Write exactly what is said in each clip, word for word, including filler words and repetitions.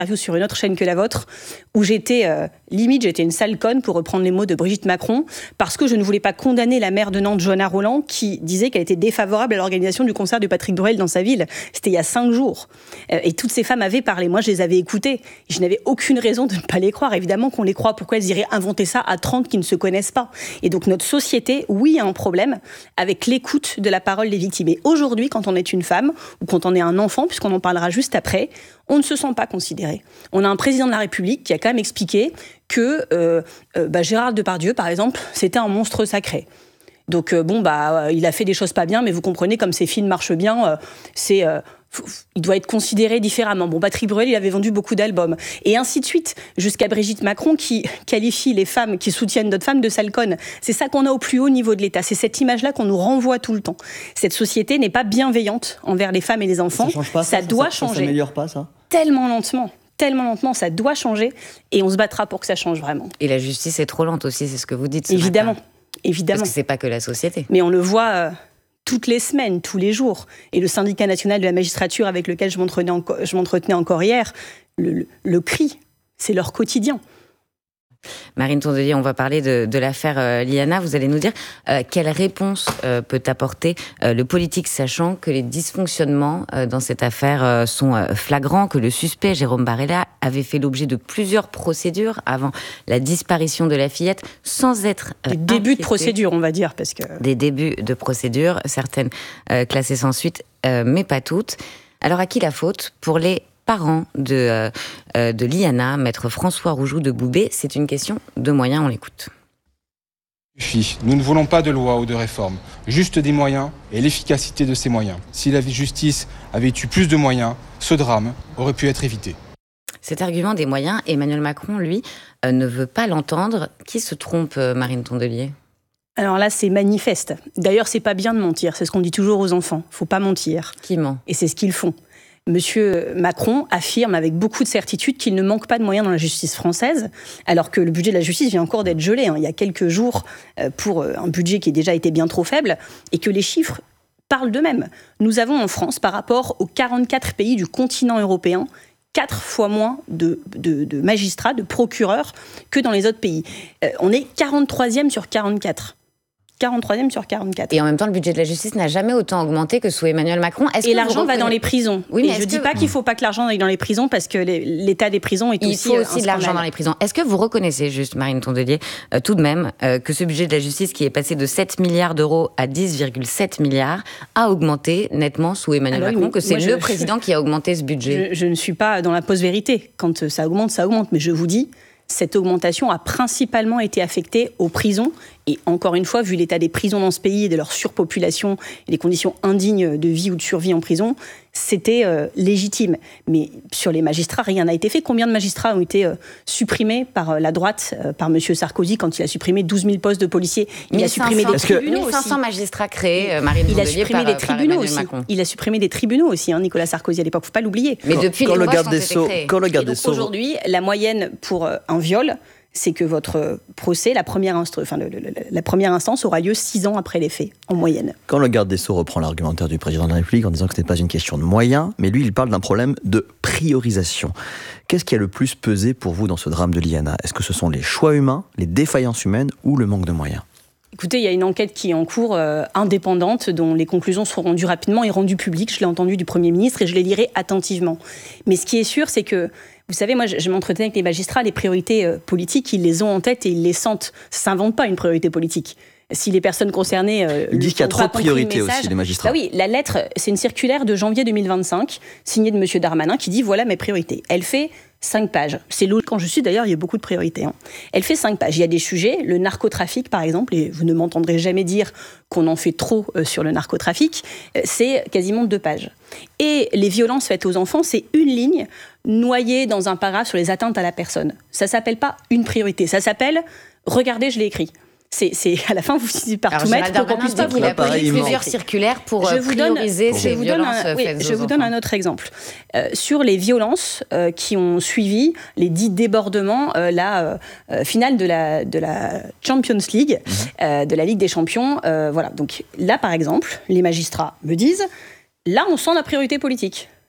sur une autre chaîne que la vôtre, où j'étais, euh, limite, j'étais une sale conne, pour reprendre les mots de Brigitte Macron, parce que je ne voulais pas condamner la maire de Nantes, Johanna Rolland, qui disait qu'elle était défavorable à l'organisation du concert de Patrick Bruel dans sa ville. C'était il y a cinq jours. Euh, et toutes ces femmes avaient parlé. Moi, je les avais écoutées. Je n'avais aucune raison de ne pas les croire. Évidemment qu'on les croit. Pourquoi elles iraient inventer ça à trente qui ne se connaissent pas? Et donc, notre société, oui, a un problème avec l'écoute de la parole des victimes. Et aujourd'hui, quand on est une femme, ou quand on est un enfant, puisqu'on en parlera juste après, on ne se sent pas considéré. On a un président de la République qui a quand même expliqué que euh, euh, bah, Gérard Depardieu, par exemple, c'était un monstre sacré. Donc euh, bon, bah, euh, il a fait des choses pas bien, mais vous comprenez, comme ses films marchent bien, euh, c'est, euh, f- f- il doit être considéré différemment. Bon, Patrick Bruel, il avait vendu beaucoup d'albums. Et ainsi de suite, jusqu'à Brigitte Macron qui qualifie les femmes qui soutiennent d'autres femmes de sales connes. C'est ça qu'on a au plus haut niveau de l'État. C'est cette image-là qu'on nous renvoie tout le temps. Cette société n'est pas bienveillante envers les femmes et les enfants. Ça change pas, ça, ça, ça doit ça, changer. Ça s'améliore pas, ça? Tellement lentement. Tellement lentement, ça doit changer. Et on se battra pour que ça change vraiment. Et la justice est trop lente aussi, c'est ce que vous dites ce Évidemment. matin. Évidemment. Parce que c'est pas que la société. Mais on le voit euh, toutes les semaines, tous les jours. Et le syndicat national de la magistrature avec lequel je m'entretenais, enco- je m'entretenais encore hier, le, le, le cri, c'est leur quotidien. Marine Tondelier, on va parler de, de l'affaire euh, Liana. Vous allez nous dire euh, quelle réponse euh, peut apporter euh, le politique, sachant que les dysfonctionnements euh, dans cette affaire euh, sont euh, flagrants, que le suspect, Jérôme Barella, avait fait l'objet de plusieurs procédures avant la disparition de la fillette, sans être euh, Des débuts inquiété. de procédure, on va dire. Parce que... Des débuts de procédure, certaines euh, classées sans suite, euh, mais pas toutes. Alors à qui la faute? Pour les parents de, euh, de Liana, maître François Roujoux de Boubé, c'est une question de moyens, on l'écoute. Nous ne voulons pas de loi ou de réforme, juste des moyens et l'efficacité de ces moyens. Si la justice avait eu plus de moyens, ce drame aurait pu être évité. Cet argument des moyens, Emmanuel Macron, lui, euh, ne veut pas l'entendre. Qui se trompe, euh, Marine Tondelier? Alors là, c'est manifeste. D'ailleurs, c'est pas bien de mentir. C'est ce qu'on dit toujours aux enfants. Faut pas mentir. Qui ment? Et c'est ce qu'ils font. Monsieur Macron affirme avec beaucoup de certitude qu'il ne manque pas de moyens dans la justice française, alors que le budget de la justice vient encore d'être gelé, hein, il y a quelques jours, euh, pour un budget qui a déjà été bien trop faible, et que les chiffres parlent d'eux-mêmes. Nous avons en France, par rapport aux quarante-quatre pays du continent européen, quatre fois moins de, de, de magistrats, de procureurs que dans les autres pays. Euh, on est quarante-troisième sur quarante-quatre. quarante-troisième sur quarante-quatre. Et en même temps, le budget de la justice n'a jamais autant augmenté que sous Emmanuel Macron. Est-ce et que l'argent reconnaiez... va dans les prisons. Oui, mais et je ne dis que... pas qu'il ne faut pas que l'argent aille dans les prisons, parce que les, l'état des prisons est Il aussi Il faut aussi un de l'argent scandale. dans les prisons. Est-ce que vous reconnaissez, juste Marine Tondelier, euh, tout de même, euh, que ce budget de la justice, qui est passé de sept milliards d'euros à dix virgule sept milliards, a augmenté nettement sous Emmanuel Alors, Macron, oui, que c'est moi, le je... président qui a augmenté ce budget? je, je ne suis pas dans la post-vérité. Quand ça augmente, ça augmente. Mais je vous dis, cette augmentation a principalement été affectée aux prisons. Et encore une fois, vu l'état des prisons dans ce pays et de leur surpopulation et les conditions indignes de vie ou de survie en prison, c'était euh, légitime. Mais sur les magistrats, rien n'a été fait. Combien de magistrats ont été euh, supprimés par euh, la droite, euh, par M. Sarkozy, quand il a supprimé douze mille postes de policiers? Il a supprimé des tribunaux mille cinq cents aussi. magistrats créés, euh, Marine Il a Tondelier, supprimé par, des tribunaux par aussi. Macron. Il a supprimé des tribunaux aussi, hein, Nicolas Sarkozy, à l'époque. Il ne faut pas l'oublier. Mais depuis quand les le lois garde qui ont des été Sceaux, créées. quand le Et garde des donc Sceaux, aujourd'hui, la moyenne pour euh, un viol, c'est que votre procès, la première, instru- enfin, le, le, la première instance aura lieu six ans après les faits, en moyenne. quand le garde des Sceaux reprend l'argumentaire du président de la République en disant que ce n'est pas une question de moyens, mais lui, il parle d'un problème de priorisation. Qu'est-ce qui a le plus pesé pour vous dans ce drame de Liana? Est-ce que ce sont les choix humains, les défaillances humaines ou le manque de moyens? Écoutez, il y a une enquête qui est en cours, euh, indépendante, dont les conclusions seront rendues rapidement et rendues publiques. Je l'ai entendu du Premier ministre et je les lirai attentivement. Mais ce qui est sûr, c'est que, vous savez, moi, je, je m'entretiens avec les magistrats, les priorités euh, politiques, ils les ont en tête et ils les sentent. Ça ne s'invente pas, une priorité politique. Si les personnes concernées... Euh, Ils disent qu'il y a trop de priorités message, aussi, les magistrats. Bah oui, la lettre, c'est une circulaire de janvier deux mille vingt-cinq, signée de M. Darmanin, qui dit « Voilà mes priorités ». Elle fait cinq pages. C'est logique, quand je suis d'ailleurs, il y a beaucoup de priorités. Hein. Elle fait cinq pages. Il y a des sujets, le narcotrafic par exemple, et vous ne m'entendrez jamais dire qu'on en fait trop euh, sur le narcotrafic, euh, c'est quasiment deux pages. Et les violences faites aux enfants, c'est une ligne noyée dans un paragraphe sur les atteintes à la personne. Ça ne s'appelle pas une priorité, ça s'appelle « Regardez, je l'ai écrit ». C'est, c'est, à la fin, vous finissez par Alors, tout mettre Gérald pour qu'on puisse pas Darmanin vous dit qu'il a pris Pareillement. plusieurs circulaires pour je euh, vous donne, prioriser je ces vous donne violences un, oui, faites je aux vous donne enfants. un autre exemple. Euh, sur les violences euh, qui ont suivi les dix débordements, euh, la euh, finale de la, de la Champions League, mmh. euh, de la Ligue des Champions. Euh, voilà. Donc là, par exemple, les magistrats me disent, là, on sent la priorité politique.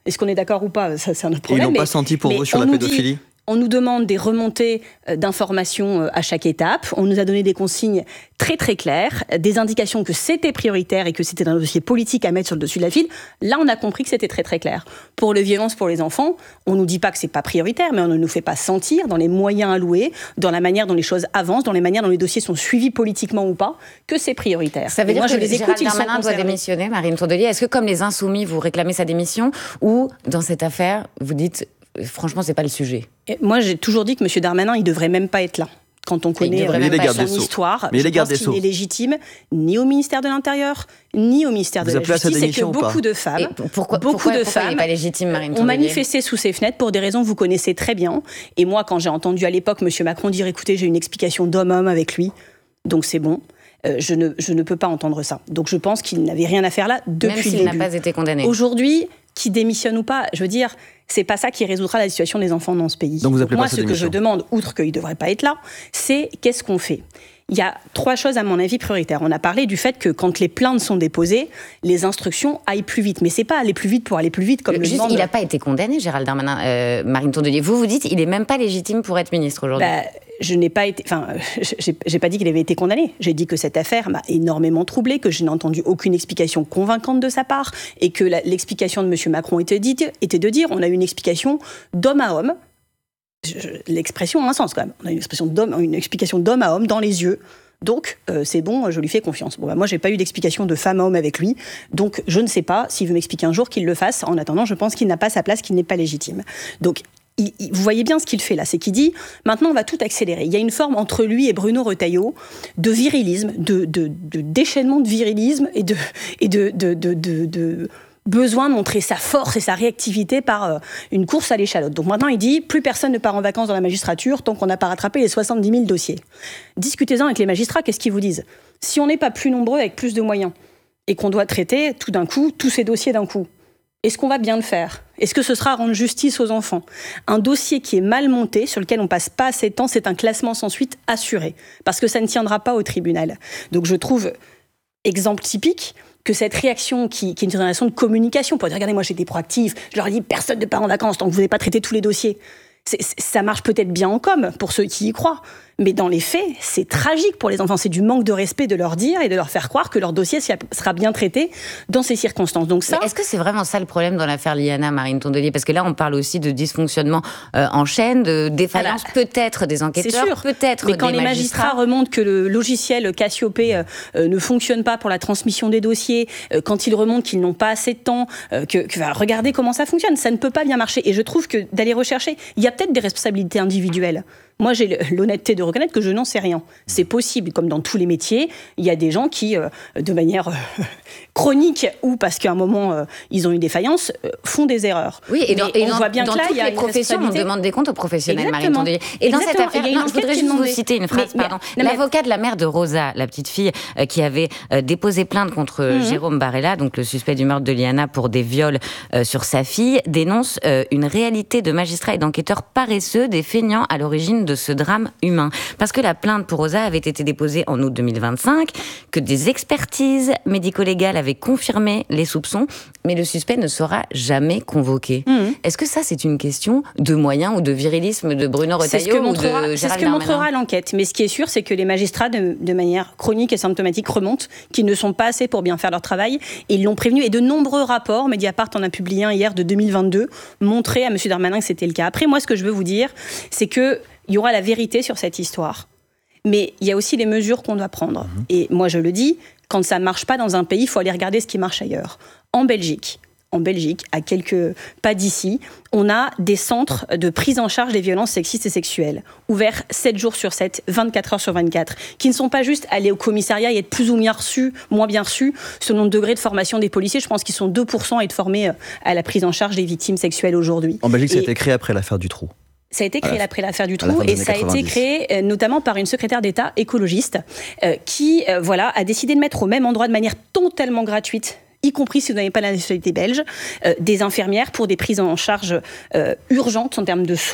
Est-ce qu'on est d'accord ou pas? Ça, c'est un autre Et problème. ils n'ont mais, pas senti pour vous sur on la nous pédophilie dit, On nous demande des remontées d'informations à chaque étape. On nous a donné des consignes très très claires, des indications que c'était prioritaire et que c'était un dossier politique à mettre sur le dessus de la file. Là, on a compris que c'était très très clair. Pour les violences pour les enfants, on nous dit pas que c'est pas prioritaire, mais on ne nous fait pas sentir dans les moyens alloués, dans la manière dont les choses avancent, dans les manières dont les dossiers sont suivis politiquement ou pas, que c'est prioritaire. Ça veut et dire moi, que je les écoute, Gérald Darmanin doit démissionner, Marine Tondelier. Est-ce que comme les Insoumis, vous réclamez sa démission, ou dans cette affaire, vous dites franchement, c'est pas le sujet? Et moi, j'ai toujours dit que M. Darmanin, il devrait même pas être là. Quand on connaît euh, son histoire, mais je pense qu'il n'est légitime ni au ministère de l'Intérieur, ni au ministère vous de la Justice. C'est que beaucoup de femmes, pourquoi, beaucoup pourquoi, de pourquoi femmes il n'est pas légitime, Marine ont manifesté sous ses fenêtres pour des raisons que vous connaissez très bien. Et moi, quand j'ai entendu à l'époque M. Macron dire « écoutez, j'ai une explication d'homme-homme avec lui, donc c'est bon », Euh, je, ne, je ne peux pas entendre ça. Donc je pense qu'il n'avait rien à faire là depuis Même s'il le début. n'a pas été condamné. Aujourd'hui, qui démissionne ou pas, je veux dire, c'est pas ça qui résoudra la situation des enfants dans ce pays. Donc vous appelez moi, pas ce que je demande, outre qu'il ne devrait pas être là, c'est qu'est-ce qu'on fait? Il y a trois choses, à mon avis, prioritaires. On a parlé du fait que quand les plaintes sont déposées, les instructions aillent plus vite. Mais c'est pas aller plus vite pour aller plus vite, comme le Juste, demande... il n'a pas été condamné, Gérald Darmanin, euh, Marine Tondelier. Vous, vous dites, il n'est même pas légitime pour être ministre aujourd'hui. Bah, je n'ai pas été... Enfin, j'ai, j'ai pas dit qu'il avait été condamné. J'ai dit que cette affaire m'a énormément troublée, que je n'ai entendu aucune explication convaincante de sa part, et que la, l'explication de M. Macron était, dit, était de dire on a une explication d'homme à homme. Je, l'expression a un sens, quand même. On a une, expression d'homme, une explication d'homme à homme dans les yeux. Donc, euh, c'est bon, je lui fais confiance. Bon, bah, moi, j'ai pas eu d'explication de femme à homme avec lui. Donc, je ne sais pas. S'il veut m'expliquer un jour, qu'il le fasse. En attendant, je pense qu'il n'a pas sa place, qu'il n'est pas légitime. Donc, il, il, vous voyez bien ce qu'il fait là. C'est qu'il dit, maintenant, on va tout accélérer. Il y a une forme entre lui et Bruno Retailleau de virilisme, de, de, de déchaînement de virilisme et de... Et de, de, de, de, de besoin de montrer sa force et sa réactivité par euh, une course à l'échalote. Donc maintenant, il dit, plus personne ne part en vacances dans la magistrature tant qu'on n'a pas rattrapé les soixante-dix mille dossiers. Discutez-en avec les magistrats, qu'est-ce qu'ils vous disent? Si on n'est pas plus nombreux avec plus de moyens et qu'on doit traiter tout d'un coup tous ces dossiers d'un coup, est-ce qu'on va bien le faire? Est-ce que ce sera rendre justice aux enfants? Un dossier qui est mal monté, sur lequel on passe pas assez de temps, c'est un classement sans suite assuré, parce que ça ne tiendra pas au tribunal. Donc je trouve, exemple typique, que cette réaction qui, qui est une réaction de communication, pour dire, regardez, moi j'étais proactif, je leur ai dit, personne ne part en vacances tant que vous n'avez pas traité tous les dossiers. C'est, c'est, ça marche peut-être bien en com, pour ceux qui y croient, mais dans les faits, c'est tragique pour les enfants. C'est du manque de respect de leur dire et de leur faire croire que leur dossier sera bien traité dans ces circonstances. Donc ça, mais est-ce que c'est vraiment ça le problème dans l'affaire Liana, Marine Tondelier? Parce que là, on parle aussi de dysfonctionnement euh, en chaîne, de défaillance, ah bah, peut-être des enquêteurs, sûr. peut-être mais quand des les magistrats. magistrats remontent que le logiciel Cassiopée euh, euh, ne fonctionne pas pour la transmission des dossiers, euh, quand ils remontent qu'ils n'ont pas assez de temps, euh, que, que bah, regardez comment ça fonctionne, ça ne peut pas bien marcher. Et je trouve que d'aller rechercher, il y a peut-être des responsabilités individuelles. Moi, j'ai l'honnêteté de reconnaître que je n'en sais rien. C'est possible, comme dans tous les métiers, il y a des gens qui, euh, de manière euh, chronique ou parce qu'à un moment, euh, ils ont une défaillance, euh, font des erreurs. Oui, et, dans, et on dans, voit bien dans que là, toutes il y a les professions, on demande des comptes aux professionnels, Marine Tondelier. Et dans Exactement. cette affaire, non, je voudrais juste vous citer une phrase, mais, pardon. Mais, L'avocat de la mère de Rosa, la petite fille euh, qui avait euh, déposé plainte contre mm-hmm. Jérôme Barella, donc le suspect du meurtre de Liana pour des viols euh, sur sa fille, dénonce euh, une réalité de magistrats et d'enquêteurs paresseux, des feignants à l'origine de ce drame humain. Parce que la plainte pour Rosa avait été déposée en août deux mille vingt-cinq, que des expertises médico-légales avaient confirmé les soupçons, mais le suspect ne sera jamais convoqué. Mmh. Est-ce que ça, c'est une question de moyens ou de virilisme de Bruno Retailleau ou de Gérald Darmanin? C'est ce que montrera l'enquête. Mais ce qui est sûr, c'est que les magistrats, de, de manière chronique et symptomatique, remontent qu'ils ne sont pas assez pour bien faire leur travail. Et ils l'ont prévenu. Et de nombreux rapports, Mediapart en a publié un hier de deux mille vingt-deux, montraient à M. Darmanin que c'était le cas. Après, moi, ce que je veux vous dire, c'est que il y aura la vérité sur cette histoire. Mais il y a aussi les mesures qu'on doit prendre. Mmh. Et moi, je le dis, quand ça ne marche pas dans un pays, il faut aller regarder ce qui marche ailleurs. En Belgique, en Belgique, à quelques pas d'ici, on a des centres de prise en charge des violences sexistes et sexuelles, ouverts sept jours sur sept, vingt-quatre heures sur vingt-quatre, qui ne sont pas juste aller au commissariat et être plus ou moins reçus, moins bien reçus, selon le degré de formation des policiers. Je pense qu'ils sont deux pour cent à être formés à la prise en charge des victimes sexuelles aujourd'hui. En Belgique, et ça a été créé après l'affaire Dutroux. Ça a été créé après l'affaire Dutroux et ça a été créé euh, notamment par une secrétaire d'État écologiste euh, qui euh, voilà, a décidé de mettre au même endroit de manière totalement gratuite, y compris si vous n'avez pas la nationalité belge, euh, des infirmières pour des prises en charge euh, urgentes en termes de soins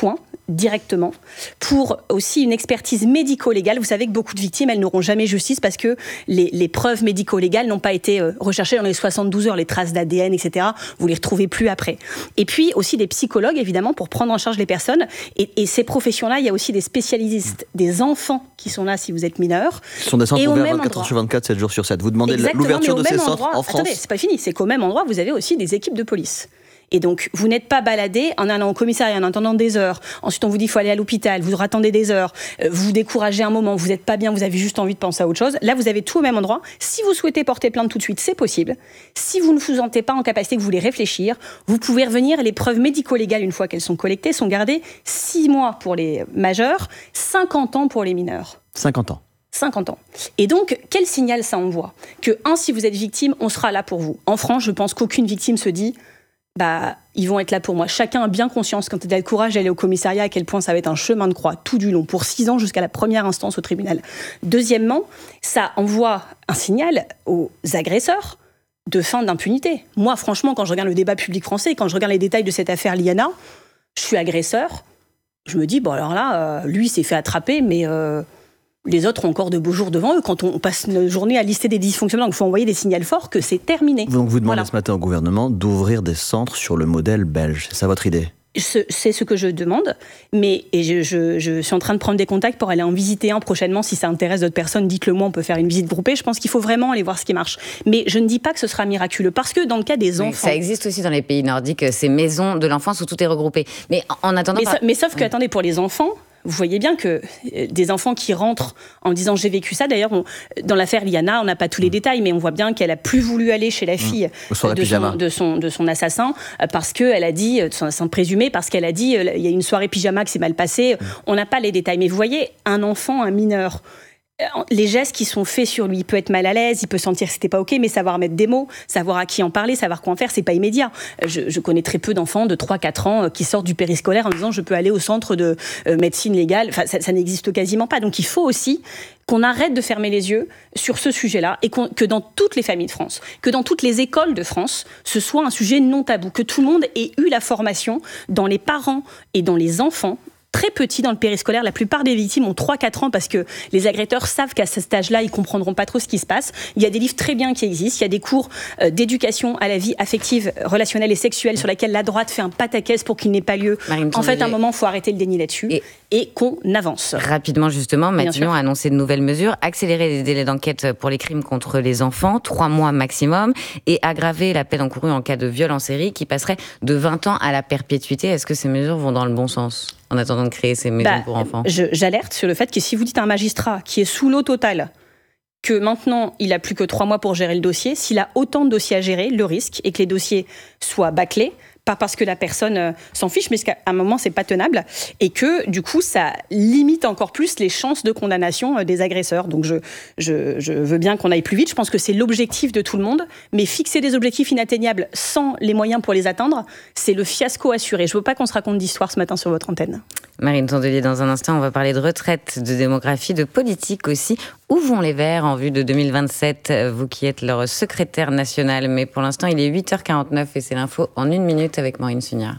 directement pour aussi une expertise médico-légale. Vous savez que beaucoup de victimes, elles n'auront jamais justice parce que les, les preuves médico-légales n'ont pas été euh, recherchées dans les soixante-douze heures, les traces d'A D N, et cetera. Vous les retrouvez plus après. Et puis aussi des psychologues, évidemment, pour prendre en charge les personnes. Et, et ces professions-là, il y a aussi des spécialistes, des enfants qui sont là si vous êtes mineur. Ce sont des centres ouverts vingt-quatre heures sur vingt-quatre, sept jours sur sept. Vous demandez Exactement, l'ouverture de ces centres endroit, en France. Attendez, c'est pas fini. C'est qu'au même endroit, vous avez aussi des équipes de police. Et donc, vous n'êtes pas baladé en allant au commissariat, en attendant des heures. Ensuite, on vous dit qu'il faut aller à l'hôpital. Vous attendez des heures. Vous vous découragez un moment. Vous n'êtes pas bien. Vous avez juste envie de penser à autre chose. Là, vous avez tout au même endroit. Si vous souhaitez porter plainte tout de suite, c'est possible. Si vous ne vous sentez pas en capacité, que vous voulez réfléchir, vous pouvez revenir. Les preuves médico-légales, une fois qu'elles sont collectées, sont gardées six mois pour les majeurs, cinquante ans pour les mineurs. cinquante ans. cinquante ans. Et donc, quel signal ça envoie ? Que, un, si vous êtes victime, on sera là pour vous. En France, je pense qu'aucune victime se dit bah, ils vont être là pour moi. Chacun a bien conscience, quand il a le courage d'aller au commissariat, à quel point ça va être un chemin de croix tout du long, pour six ans jusqu'à la première instance au tribunal. Deuxièmement, ça envoie un signal aux agresseurs de fin d'impunité. Moi, franchement, quand je regarde le débat public français, quand je regarde les détails de cette affaire Liana, je suis agresseur, je me dis, bon alors là, euh, lui s'est fait attraper, mais... Euh, les autres ont encore de beaux jours devant eux. Quand on passe une journée à lister des dysfonctionnements, il faut envoyer des signaux forts que c'est terminé. Donc vous demandez voilà. ce matin au gouvernement d'ouvrir des centres sur le modèle belge. C'est ça votre idée ? C'est ce que je demande, mais et je, je, je suis en train de prendre des contacts pour aller en visiter un prochainement. Si ça intéresse d'autres personnes, dites-le moi, on peut faire une visite groupée. Je pense qu'il faut vraiment aller voir ce qui marche. Mais je ne dis pas que ce sera miraculeux, parce que dans le cas des enfants... Oui, ça existe aussi dans les pays nordiques, ces maisons de l'enfance où tout est regroupé. Mais en attendant... Mais, par... ça, mais sauf que, attendez, pour les enfants... Vous voyez bien que des enfants qui rentrent en disant j'ai vécu ça, d'ailleurs on, dans l'affaire Liana on n'a pas tous les détails, mais on voit bien qu'elle a plus voulu aller chez la fille mmh. de, son, de, son, de son assassin parce qu'elle a dit, son assassin présumé, parce qu'elle a dit il y a une soirée pyjama qui s'est mal passée, mmh. on n'a pas les détails. Mais vous voyez, un enfant, un mineur, les gestes qui sont faits sur lui, il peut être mal à l'aise, il peut sentir que c'était pas ok, mais savoir mettre des mots, savoir à qui en parler, savoir quoi en faire, c'est pas immédiat. Je, je connais très peu d'enfants de trois quatre ans qui sortent du périscolaire en disant je peux aller au centre de euh, médecine légale. Enfin, ça, ça n'existe quasiment pas. Donc il faut aussi qu'on arrête de fermer les yeux sur ce sujet-là et qu'on, que dans toutes les familles de France, que dans toutes les écoles de France, ce soit un sujet non tabou, que tout le monde ait eu la formation dans les parents et dans les enfants. Très petits dans le périscolaire, la plupart des victimes ont trois quatre ans parce que les agresseurs savent qu'à ce stage-là, ils comprendront pas trop ce qui se passe. Il y a des livres très bien qui existent, il y a des cours euh, d'éducation à la vie affective, relationnelle et sexuelle sur laquelle la droite fait un pataquès pour qu'il n'ait pas lieu. Marine en fait, à un moment, il faut arrêter le déni là-dessus et, et qu'on avance. Rapidement, justement, Matignon a annoncé de nouvelles mesures, accélérer les délais d'enquête pour les crimes contre les enfants, trois mois maximum, et aggraver la peine encourue en cas de viol en série qui passerait de vingt ans à la perpétuité. Est-ce que ces mesures vont dans le bon sens ? En attendant de créer ces maisons bah, pour enfants. je, J'alerte sur le fait que si vous dites à un magistrat qui est sous l'eau totale que maintenant il a plus que trois mois pour gérer le dossier, s'il a autant de dossiers à gérer, le risque est que les dossiers soient bâclés, pas parce que la personne euh, s'en fiche, mais qu'à un moment c'est pas tenable et que du coup ça limite encore plus les chances de condamnation euh, des agresseurs. Donc je, je, je veux bien qu'on aille plus vite, je pense que c'est l'objectif de tout le monde, mais fixer des objectifs inatteignables sans les moyens pour les atteindre, c'est le fiasco assuré. Je veux pas qu'on se raconte d'histoire ce matin sur votre antenne. Marine Tondelier, dans un instant, on va parler de retraite, de démographie, de politique aussi. Où vont les Verts en vue de deux mille vingt-sept, vous qui êtes leur secrétaire national? Mais pour l'instant, il est huit heures quarante-neuf et c'est l'info en une minute avec Maureen Sugnard.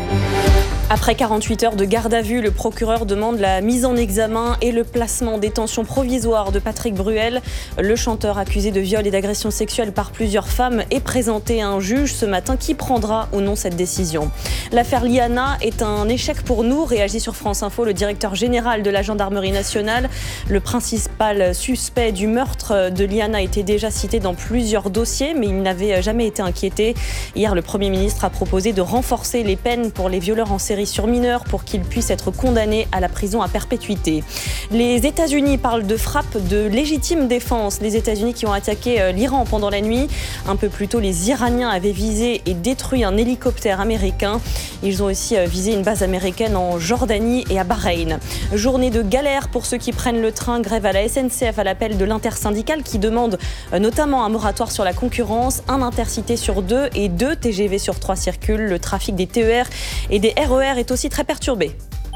Après quarante-huit heures de garde à vue, le procureur demande la mise en examen et le placement en détention provisoire de Patrick Bruel. Le chanteur accusé de viol et d'agression sexuelle par plusieurs femmes est présenté à un juge ce matin qui prendra ou non cette décision. L'affaire Liana est un échec pour nous, réagit sur France Info le directeur général de la gendarmerie nationale. Le principal suspect du meurtre de Liana était déjà cité dans plusieurs dossiers, mais il n'avait jamais été inquiété. Hier, le Premier ministre a proposé de renforcer les peines pour les violeurs en série sur mineurs pour qu'ils puissent être condamnés à la prison à perpétuité. Les États-Unis parlent de frappe de légitime défense. Les États-Unis qui ont attaqué l'Iran pendant la nuit. Un peu plus tôt, les Iraniens avaient visé et détruit un hélicoptère américain. Ils ont aussi visé une base américaine en Jordanie et à Bahreïn. Journée de galère pour ceux qui prennent le train. Grève à la S N C F à l'appel de l'intersyndicale qui demande notamment un moratoire sur la concurrence. Un intercité sur deux et deux T G V sur trois circulent. Le trafic des T E R et des R E R est aussi très perturbé.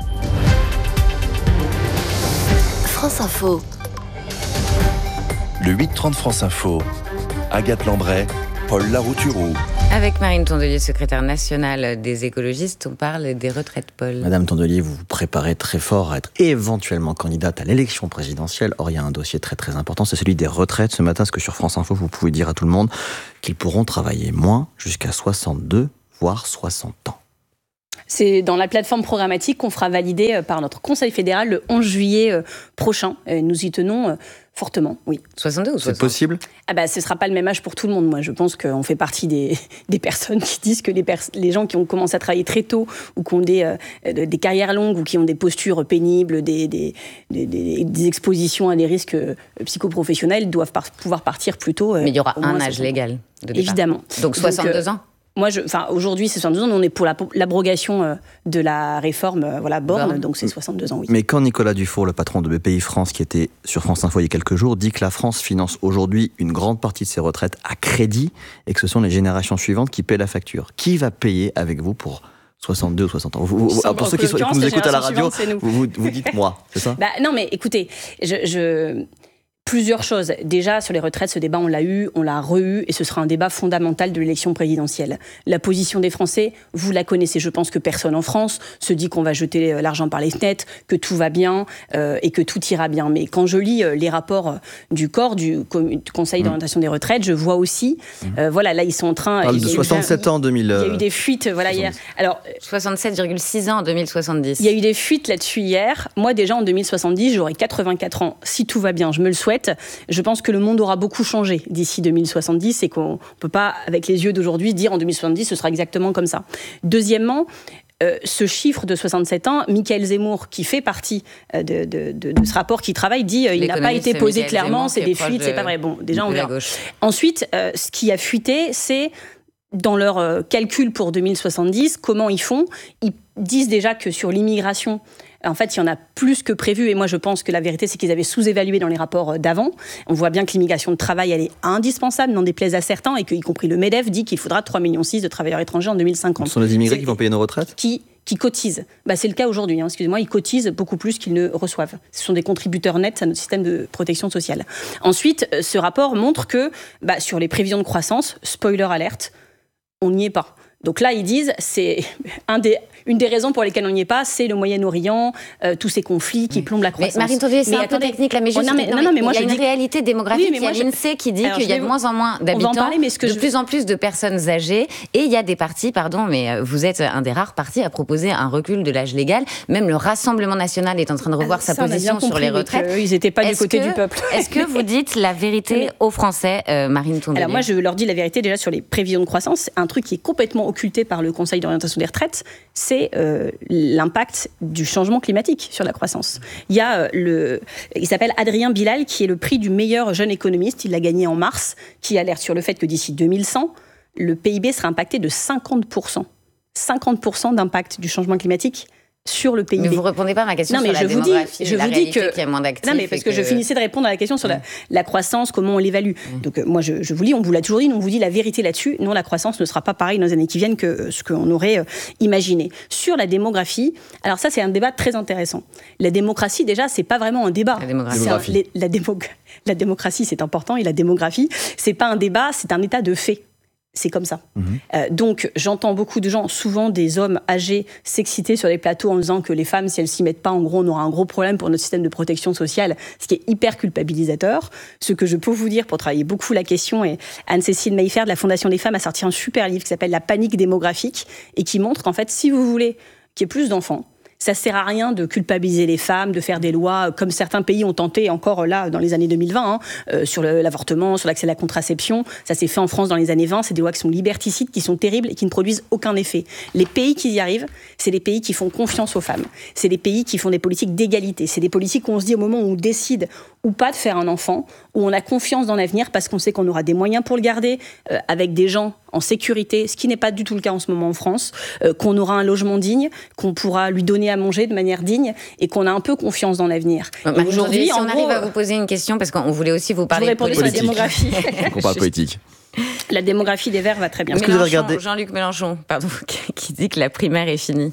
France Info. Le huit trente France Info. Agathe Lambray, Paul Larouturou. Avec Marine Tondelier, secrétaire nationale des écologistes, on parle des retraites, Paul. Madame Tondelier, vous vous préparez très fort à être éventuellement candidate à l'élection présidentielle. Or, il y a un dossier très très important, c'est celui des retraites. Ce matin, est-ce que sur France Info, vous pouvez dire à tout le monde qu'ils pourront travailler moins jusqu'à soixante-deux, voire soixante ans? C'est dans la plateforme programmatique qu'on fera valider par notre Conseil fédéral le onze juillet prochain. Nous y tenons fortement, oui. soixante-deux ou soixante? C'est possible? Ah bah, ce ne sera pas le même âge pour tout le monde. Moi, je pense qu'on fait partie des, des personnes qui disent que les, pers- les gens qui ont commencé à travailler très tôt ou qui ont des, euh, des carrières longues ou qui ont des postures pénibles, des, des, des, des, des expositions à des risques psychoprofessionnels doivent par- pouvoir partir plus tôt. Euh, Mais il y aura un âge légal de départ. Évidemment. Donc soixante-deux Donc, euh, ans? Moi, je, enfin, aujourd'hui, c'est soixante-deux ans. On est pour la, l'abrogation euh, de la réforme, euh, voilà, Borne, Borne. donc c'est soixante-deux ans, oui. Mais quand Nicolas Dufour, le patron de B P I France, qui était sur France Info il y a quelques jours, dit que la France finance aujourd'hui une grande partie de ses retraites à crédit et que ce sont les générations suivantes qui paient la facture, qui va payer avec vous pour soixante-deux ou soixante ans? vous, vous, Pour ceux qui, sont, qui nous écoutent à la radio, vous, vous, vous dites moi, c'est ça? Bah, non, mais écoutez, je... je... Plusieurs choses. Déjà, sur les retraites, ce débat, on l'a eu, on l'a re-eu, et ce sera un débat fondamental de l'élection présidentielle. La position des Français, vous la connaissez. Je pense que personne en France se dit qu'on va jeter l'argent par les fenêtres, que tout va bien euh, et que tout ira bien. Mais quand je lis euh, les rapports du corps, du, du Conseil d'orientation des retraites, je vois aussi, euh, voilà, là, ils sont en train... On parle de soixante-sept ans en deux mille. Il y a eu des fuites, voilà, hier. Alors, soixante-sept virgule six ans en deux mille soixante-dix. Il y a eu des fuites là-dessus hier. Moi, déjà, en deux mille soixante-dix, j'aurai quatre-vingt-quatre ans. Si tout va bien, je me le souhaite. Je pense que le monde aura beaucoup changé d'ici deux mille soixante-dix et qu'on ne peut pas, avec les yeux d'aujourd'hui, dire en deux mille soixante-dix, ce sera exactement comme ça. Deuxièmement, euh, ce chiffre de soixante-sept ans, Michael Zemmour, qui fait partie euh, de, de, de, de ce rapport qui travaille, dit euh, il n'a pas été posé Michael clairement, Zemmour, c'est des fuites, de, c'est pas vrai. Bon, déjà, on verra. Gauche. Ensuite, euh, ce qui a fuité, c'est dans leur euh, calcul pour deux mille soixante-dix, comment ils font. Ils disent déjà que sur l'immigration, en fait, il y en a plus que prévu. Et moi, je pense que la vérité, c'est qu'ils avaient sous-évalué dans les rapports d'avant. On voit bien que l'immigration de travail, elle est indispensable, n'en déplaise à certains, et qu'y compris le MEDEF dit qu'il faudra trois virgule six millions de travailleurs étrangers en deux mille cinquante. Ce sont les immigrés c'est qui vont payer nos retraites? Qui qui cotisent. Bah, c'est le cas aujourd'hui, hein, excusez-moi, ils cotisent beaucoup plus qu'ils ne reçoivent. Ce sont des contributeurs nets à notre système de protection sociale. Ensuite, ce rapport montre que bah, sur les prévisions de croissance, spoiler alerte, on n'y est pas. Donc là, ils disent, c'est un des, une des raisons pour lesquelles on n'y est pas, c'est le Moyen-Orient, euh, tous ces conflits qui plombent la croissance. Mais Marine Tondelier, c'est mais un attendez, peu technique là, mais juste, oh non, mais, non, non, mais moi, il y a une dis... réalité démographique. Oui, il y a l'INSEE qui dit qu'il y a de moins en moins d'habitants, parler, mais ce que de je... plus en plus de personnes âgées, et il y a des partis, pardon, mais vous êtes un des rares partis à proposer un recul de l'âge légal. Même le Rassemblement national est en train de revoir ah, sa ça, position sur les retraites. Ils n'étaient pas du côté que, du peuple. Est-ce que vous dites la vérité aux Français, euh, Marine Tondelier? Alors moi, je leur dis la vérité déjà sur les prévisions de croissance. C'est un truc qui est complètement occulté par le Conseil d'orientation des retraites, c'est euh, l'impact du changement climatique sur la croissance. Il y a euh, le, il s'appelle Adrien Bilal, qui est le prix du meilleur jeune économiste. Il l'a gagné en mars, qui alerte sur le fait que d'ici deux mille cent, le P I B sera impacté de cinquante pour cent. cinquante pour cent d'impact du changement climatique sur le P I B. Mais vous répondez pas à ma question non, sur mais la je vous dis, je la vous dis que qu'il y a moins d'actifs. Non, mais parce que... que je finissais de répondre à la question sur mmh. la, la croissance, comment on l'évalue. Mmh. Donc euh, moi, je, je vous lis, on vous l'a toujours dit, on vous dit la vérité là-dessus. Non, la croissance ne sera pas pareille dans les années qui viennent que euh, ce qu'on aurait euh, imaginé. Sur la démographie, alors ça, c'est un débat très intéressant. La démocratie, déjà, c'est pas vraiment un débat. La démographie. C'est un, les, la, démo, la démocratie, c'est important, et la démographie, c'est pas un débat, c'est un état de fait. C'est comme ça. Mmh. Euh, donc, j'entends beaucoup de gens, souvent des hommes âgés, s'exciter sur les plateaux en disant que les femmes, si elles s'y mettent pas, en gros, on aura un gros problème pour notre système de protection sociale, ce qui est hyper culpabilisateur. Ce que je peux vous dire pour travailler beaucoup la question, et Anne-Cécile Mayfair de la Fondation des femmes a sorti un super livre qui s'appelle « La panique démographique » et qui montre qu'en fait, si vous voulez qu'il y ait plus d'enfants, ça ne sert à rien de culpabiliser les femmes, de faire des lois comme certains pays ont tenté encore là dans les années deux mille vingt, hein, euh, sur le, l'avortement, sur l'accès à la contraception. Ça s'est fait en France dans les années vingt. C'est des lois qui sont liberticides, qui sont terribles et qui ne produisent aucun effet. Les pays qui y arrivent, c'est les pays qui font confiance aux femmes. C'est les pays qui font des politiques d'égalité. C'est des politiques où on se dit au moment où on décide ou pas de faire un enfant, où on a confiance dans l'avenir parce qu'on sait qu'on aura des moyens pour le garder, euh, avec des gens en sécurité, ce qui n'est pas du tout le cas en ce moment en France, euh, qu'on aura un logement digne, qu'on pourra lui donner à manger de manière digne et qu'on a un peu confiance dans l'avenir. Bah, aujourd'hui, si on gros, arrive à vous poser une question, parce qu'on voulait aussi vous parler de politique. Sur la démographie. On parle politique. La démographie des Verts va très bien. Est-ce que vous avez regardé Jean-Luc Mélenchon, pardon, qui dit que la primaire est finie.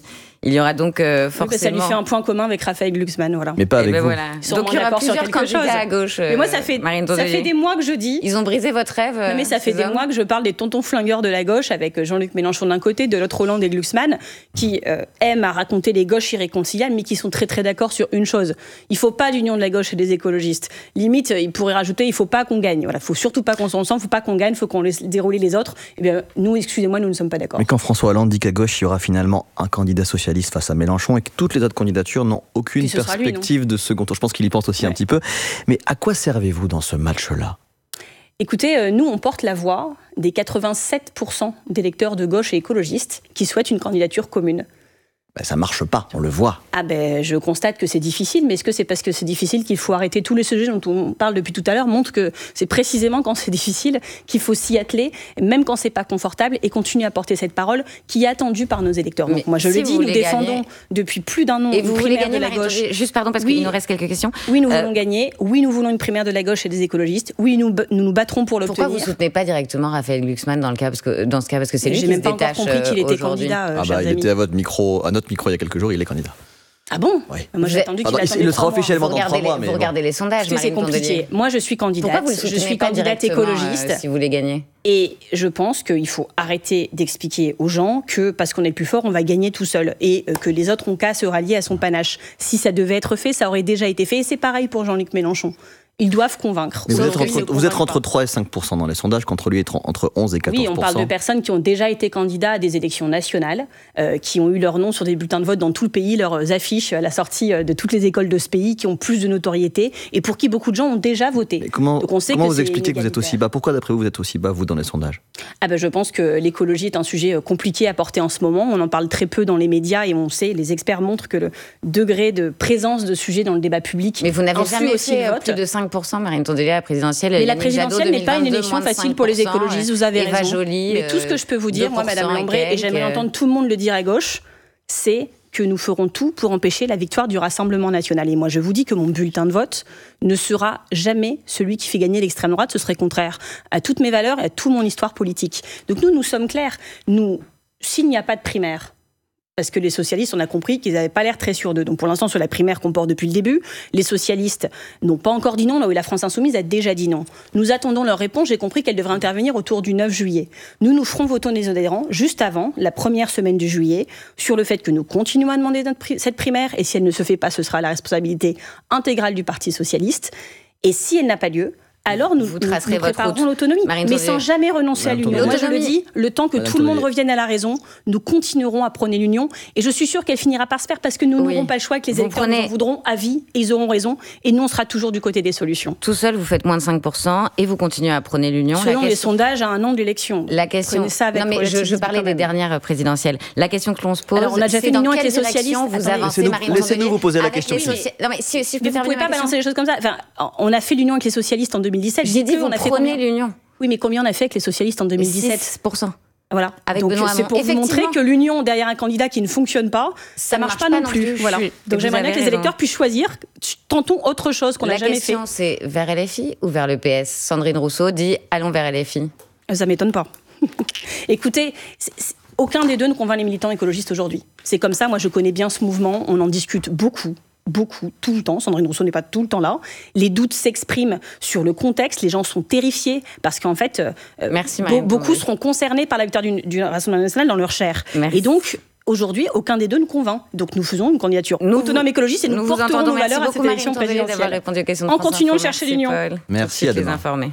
Il y aura donc euh, forcément... Oui, ça lui fait un point commun avec Raphaël Glucksmann, voilà. Mais pas avec ben vous. Voilà. Donc il y aura plusieurs candidats à gauche. Euh, mais moi, ça fait, ça fait des mois que je dis... Ils ont brisé votre rêve. Non, mais ça fait des hommes. mois que je parle des tontons flingueurs de la gauche, avec Jean-Luc Mélenchon d'un côté, de l'autre Hollande et Glucksmann, qui euh, aiment à raconter les gauches irréconciliables, mais qui sont très très d'accord sur une chose. Il ne faut pas d'union de la gauche et des écologistes. Limite, ils pourraient rajouter, il ne faut pas qu'on gagne. Voilà, il ne faut surtout pas qu'on soit ensemble, il ne faut pas qu'on gagne, il faut qu'on laisse dérouler les autres. Eh bien, nous, excusez-moi, nous ne sommes pas d'accord. Mais quand François Hollande dit qu'à gauche, il y aura finalement un candidat socialiste face à Mélenchon et que toutes les autres candidatures n'ont aucune perspective lui, de second tour, je pense qu'il y pense aussi ouais. un petit peu. Mais à quoi servez-vous dans ce match-là ? Écoutez, euh, nous, on porte la voix des quatre-vingt-sept pour cent d'électeurs de gauche et écologistes qui souhaitent une candidature commune. Ben, ça marche pas, on le voit. Ah ben, je constate que c'est difficile, mais est-ce que c'est parce que c'est difficile qu'il faut arrêter tous les sujets dont on parle depuis tout à l'heure montrent que c'est précisément quand c'est difficile qu'il faut s'y atteler, même quand c'est pas confortable, et continuer à porter cette parole qui est attendue par nos électeurs. Donc, moi, je si le dis, nous défendons gagner... depuis plus d'un an et une vous primaire voulez gagner, de la gauche. Juste pardon, parce oui. qu'il nous reste quelques questions. Oui, nous euh... voulons gagner. Oui, nous voulons une primaire de la gauche et des écologistes. Oui, nous nous, nous battrons pour l'obtenir. Pourquoi vous soutenez pas directement Raphaël Glucksmann dans le cas parce que dans ce cas parce que c'est lui J'ai qui même se pas encore compris qu'il était aujourd'hui. candidat. Ah bah, il était à votre micro, à notre micro il y a quelques jours, il est candidat. Ah bon oui. Moi j'ai attendu qu'il Pardon, attendait il le sera officiellement dans trois mois. Vous mais regardez bon. les sondages, c'est compliqué. Moi je suis candidate, vous je suis candidate écologiste. Euh, si vous voulez gagner. Et je pense qu'il faut arrêter d'expliquer aux gens que parce qu'on est le plus fort, on va gagner tout seul et que les autres ont qu'à se rallier à son panache. Si ça devait être fait, ça aurait déjà été fait. Et c'est pareil pour Jean-Luc Mélenchon. Ils doivent convaincre. Mais vous êtes, entre, vous êtes entre trois et cinq pour cent dans les sondages, contre lui entre onze et quatorze pour cent. Oui, on parle de personnes qui ont déjà été candidats à des élections nationales, euh, qui ont eu leur nom sur des bulletins de vote dans tout le pays, leurs affiches à la sortie de toutes les écoles de ce pays, qui ont plus de notoriété, et pour qui beaucoup de gens ont déjà voté. Mais comment Donc on sait comment que vous expliquez que vous êtes aussi bas ? Pourquoi, d'après vous, vous êtes aussi bas, vous, dans les sondages ? Ah ben, je pense que l'écologie est un sujet compliqué à porter en ce moment. On en parle très peu dans les médias, et on sait, les experts montrent que le degré de présence de sujets dans le débat public... Mais vous n'avez jamais aussi fait plus de cinq pour cent, Marine Tondelier. La présidentielle, mais la présidentielle n'est pas une élection facile pour les écologistes, vous avez Eva raison. Joly, mais tout ce que je peux vous dire, moi, Madame Lambré, et j'aimerais entendre tout le monde le dire à gauche, c'est que nous ferons tout pour empêcher la victoire du Rassemblement national. Et moi, je vous dis que mon bulletin de vote ne sera jamais celui qui fait gagner l'extrême droite. Ce serait contraire à toutes mes valeurs et à toute mon histoire politique. Donc nous, nous sommes clairs. Nous, s'il n'y a pas de primaire, parce que les socialistes, on a compris qu'ils n'avaient pas l'air très sûrs d'eux. Donc pour l'instant, sur la primaire qu'on porte depuis le début, les socialistes n'ont pas encore dit non, là où la France Insoumise a déjà dit non. Nous attendons leur réponse. J'ai compris qu'elle devrait intervenir autour du neuf juillet. Nous, nous ferons voter nos adhérents juste avant la première semaine du juillet sur le fait que nous continuons à demander notre pri- cette primaire. Et si elle ne se fait pas, ce sera la responsabilité intégrale du Parti socialiste. Et si elle n'a pas lieu, alors nous, vous nous, nous préparerons l'autonomie, Marine mais sans jamais renoncer Marine à l'union. Moi, je le dis, le temps que Marine tout le monde Tondelier. revienne à la raison, nous continuerons à prôner l'union. Et je suis sûre qu'elle finira par se faire parce que nous Oui. n'aurons pas le choix, que les Vous électeurs prenez- nous en voudront à vie et ils auront raison. Et nous, on sera toujours du côté des solutions. Tout seul, vous faites moins de cinq pour cent et vous continuez à prôner l'union. Selon La les question- sondages à un an de l'élection. La question. Prenez ça avec non mais je, je relativisme parlais quand des même. dernières présidentielles. La question que l'on se pose, Alors, on a déjà c'est fait dans l'union quelle avec les direction socialistes. vous Attendez, avancez, laissez-nous- Marine laissez-nous Tondelier, vous poser la avec question les aussi. socia- Non mais si, si je peux Mais vous ne terminer pouvez ma pas question. balancer les choses comme ça. Enfin, on a fait l'union avec les socialistes en deux mille dix-sept. J'ai dit que vous on a fait prenez combien l'union. Oui, mais combien on a fait avec les socialistes en deux mille dix-sept ? six pour cent. Voilà. Avec Donc Benoît c'est Hamon. pour vous montrer Effectivement. que l'union derrière un candidat qui ne fonctionne pas, ça ne marche pas non plus. Voilà. Je suis- Donc vous j'aimerais bien avez que les raison. électeurs puissent choisir. Tentons autre chose qu'on n'a La jamais fait. question c'est vers L F I ou vers le P S. Sandrine Rousseau dit allons vers L F I. Ça m'étonne pas. Écoutez, c'est- c'est- aucun des deux ne convainc les militants écologistes aujourd'hui. C'est comme ça, moi je connais bien ce mouvement, on en discute beaucoup. Beaucoup, tout le temps. Sandrine Rousseau n'est pas tout le temps là. Les doutes s'expriment sur le contexte. Les gens sont terrifiés parce qu'en fait, euh, Merci, be- Marianne beaucoup Tondelier. seront concernés par la victoire du, du Rassemblement national dans leur chair. Merci. Et donc, aujourd'hui, aucun des deux ne convainc. Donc, nous faisons une candidature Nous autonome vous- écologiste et nous, vous porterons entendons. nos Merci valeurs à beaucoup, cette élection Marine Tondelier, d'avoir présidentielle. répondu aux questions de En France continuant de Info. chercher Merci, l'union. Paul. Merci, Tout de à suite, les demain. informés.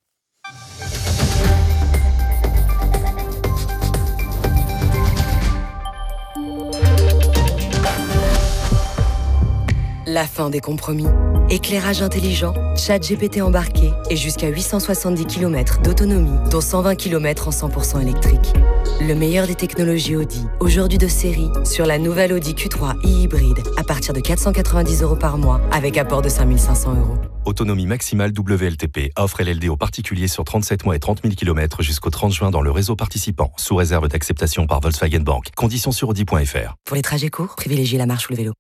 La fin des compromis. Éclairage intelligent, chat G P T embarqué et jusqu'à huit cent soixante-dix kilomètres d'autonomie, dont cent vingt kilomètres en cent pour cent électrique. Le meilleur des technologies Audi, aujourd'hui de série, sur la nouvelle Audi Q trois e-hybride, à partir de quatre cent quatre-vingt-dix euros par mois, avec apport de cinq mille cinq cents euros. Autonomie maximale W L T P. Offre L L D aux particuliers sur trente-sept mois et trente mille kilomètres jusqu'au trente juin dans le réseau participant, sous réserve d'acceptation par Volkswagen Bank. Conditions sur audi point f r. Pour les trajets courts, privilégiez la marche ou le vélo.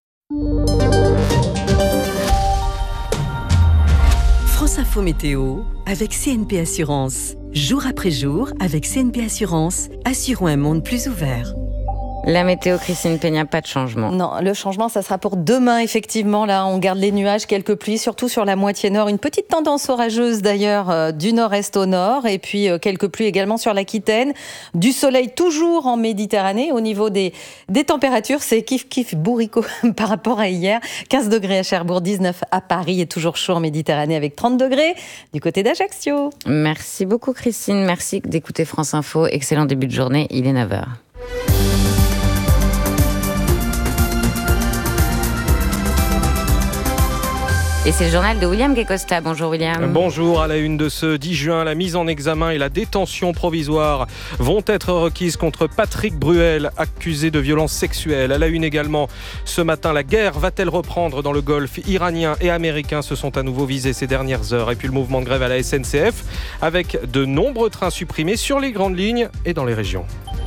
France Info Météo avec C N P Assurance. Jour après jour, avec C N P Assurance, assurons un monde plus ouvert. La météo, Christine Peña, pas de changement. Non, le changement, ça sera pour demain, effectivement. Là, on garde les nuages, quelques pluies, surtout sur la moitié nord. Une petite tendance orageuse, d'ailleurs, euh, du nord-est au nord. Et puis, euh, quelques pluies également sur l'Aquitaine. Du soleil toujours en Méditerranée. Au niveau des, des températures, c'est kiff-kiff bourricot par rapport à hier. quinze degrés à Cherbourg, dix-neuf à Paris et toujours chaud en Méditerranée avec trente degrés du côté d'Ajaccio. Merci beaucoup, Christine. Merci d'écouter France Info. Excellent début de journée. Il est neuf heures. Et c'est le journal de William Guécosta. Bonjour William. Bonjour. À la une de ce dix juin, la mise en examen et la détention provisoire vont être requises contre Patrick Bruel, accusé de violences sexuelles. À la une également, ce matin, la guerre va-t-elle reprendre dans le Golfe? Iraniens et Américains se sont à nouveau visés ces dernières heures. Et puis le mouvement de grève à la S N C F, avec de nombreux trains supprimés sur les grandes lignes et dans les régions.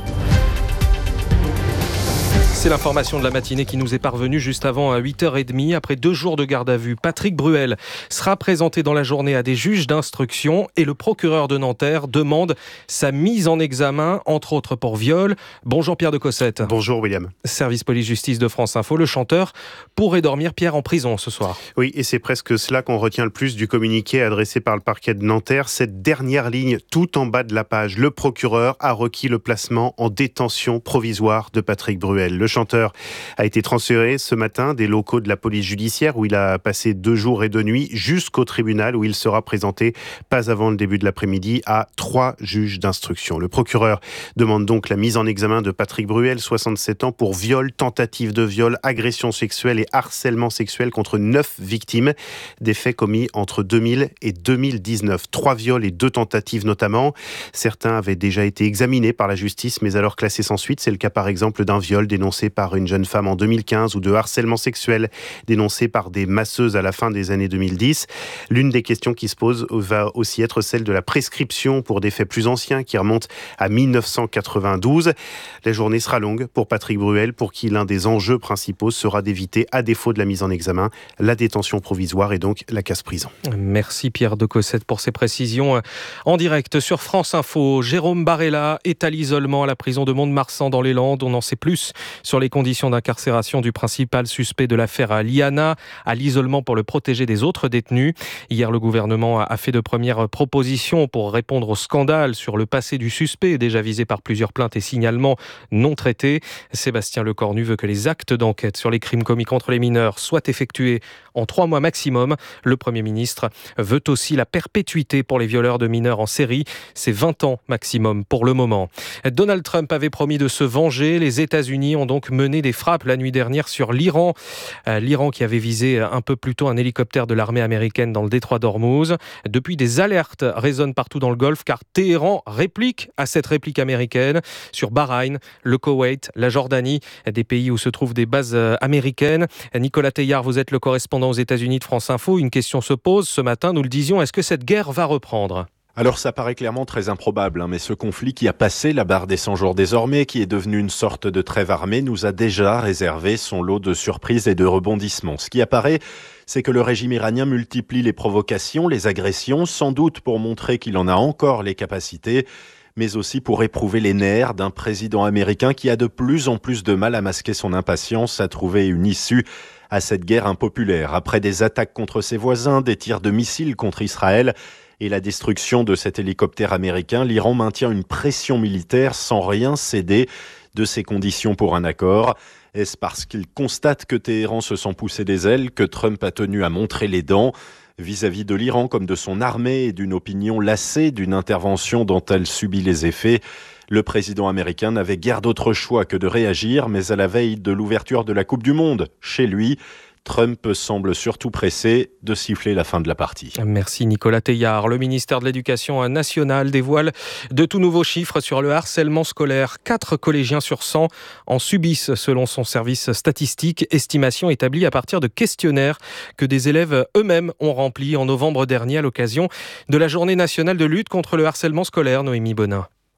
C'est l'information de la matinée qui nous est parvenue juste avant huit heures trente. Après deux jours de garde à vue, Patrick Bruel sera présenté dans la journée à des juges d'instruction et le procureur de Nanterre demande sa mise en examen, entre autres pour viol. Bonjour Pierre de Cossette. Bonjour William. Service police-justice de France Info, le chanteur pourrait dormir Pierre en prison ce soir. Oui, et c'est presque cela qu'on retient le plus du communiqué adressé par le parquet de Nanterre. Cette dernière ligne tout en bas de la page. Le procureur a requis le placement en détention provisoire de Patrick Bruel. Le chanteur a été transféré ce matin des locaux de la police judiciaire où il a passé deux jours et deux nuits jusqu'au tribunal où il sera présenté pas avant le début de l'après-midi à trois juges d'instruction. Le procureur demande donc la mise en examen de Patrick Bruel, soixante-sept ans, pour viol, tentative de viol, agression sexuelle et harcèlement sexuel contre neuf victimes. Des faits commis entre deux mille et deux mille dix-neuf. Trois viols et deux tentatives notamment. Certains avaient déjà été examinés par la justice mais alors classés sans suite. C'est le cas par exemple d'un viol dénoncé par une jeune femme en deux mille quinze ou de harcèlement sexuel dénoncé par des masseuses à la fin des années deux mille dix. L'une des questions qui se posent va aussi être celle de la prescription pour des faits plus anciens qui remontent à mille neuf cent quatre-vingt-douze. La journée sera longue pour Patrick Bruel, pour qui l'un des enjeux principaux sera d'éviter, à défaut de la mise en examen, la détention provisoire et donc la casse-prison. Merci Pierre de Cossette pour ces précisions. En direct sur France Info, Jérôme Barella est à l'isolement à la prison de Mont-de-Marsan dans les Landes. On en sait plus sur les conditions d'incarcération du principal suspect de l'affaire Liana, à l'isolement pour le protéger des autres détenus. Hier, le gouvernement a fait de premières propositions pour répondre au scandale sur le passé du suspect, déjà visé par plusieurs plaintes et signalements non traités. Sébastien Lecornu veut que les actes d'enquête sur les crimes commis contre les mineurs soient effectués en trois mois maximum. Le Premier ministre veut aussi la perpétuité pour les violeurs de mineurs en série. C'est vingt ans maximum pour le moment. Donald Trump avait promis de se venger. Les États-Unis ont donc mené des frappes la nuit dernière sur l'Iran. Euh, L'Iran qui avait visé un peu plus tôt un hélicoptère de l'armée américaine dans le détroit d'Ormuz. Depuis, des alertes résonnent partout dans le Golfe car Téhéran réplique à cette réplique américaine sur Bahreïn, le Koweït, la Jordanie, des pays où se trouvent des bases américaines. Nicolas Teillard, vous êtes le correspondant aux États-Unis de France Info. Une question se pose ce matin, nous le disions, est-ce que cette guerre va reprendre ? Alors ça paraît clairement très improbable, hein, mais ce conflit qui a passé la barre des cent jours désormais, qui est devenu une sorte de trêve armée, nous a déjà réservé son lot de surprises et de rebondissements. Ce qui apparaît, c'est que le régime iranien multiplie les provocations, les agressions, sans doute pour montrer qu'il en a encore les capacités, mais aussi pour éprouver les nerfs d'un président américain qui a de plus en plus de mal à masquer son impatience, à trouver une issue à cette guerre impopulaire. Après des attaques contre ses voisins, des tirs de missiles contre Israël et la destruction de cet hélicoptère américain, l'Iran maintient une pression militaire sans rien céder de ses conditions pour un accord. Est-ce parce qu'il constate que Téhéran se sent pousser des ailes que Trump a tenu à montrer les dents vis-à-vis de l'Iran comme de son armée et d'une opinion lassée d'une intervention dont elle subit les effets? Le président américain n'avait guère d'autre choix que de réagir, mais à la veille de l'ouverture de la Coupe du Monde, chez lui, Trump semble surtout pressé de siffler la fin de la partie. Merci Nicolas Teillard. Le ministère de l'Éducation nationale dévoile de tout nouveaux chiffres sur le harcèlement scolaire. quatre collégiens sur cent en subissent selon son service statistique. Estimation établie à partir de questionnaires que des élèves eux-mêmes ont remplis en novembre dernier à l'occasion de la journée nationale de lutte contre le harcèlement scolaire. Noémie Bonin.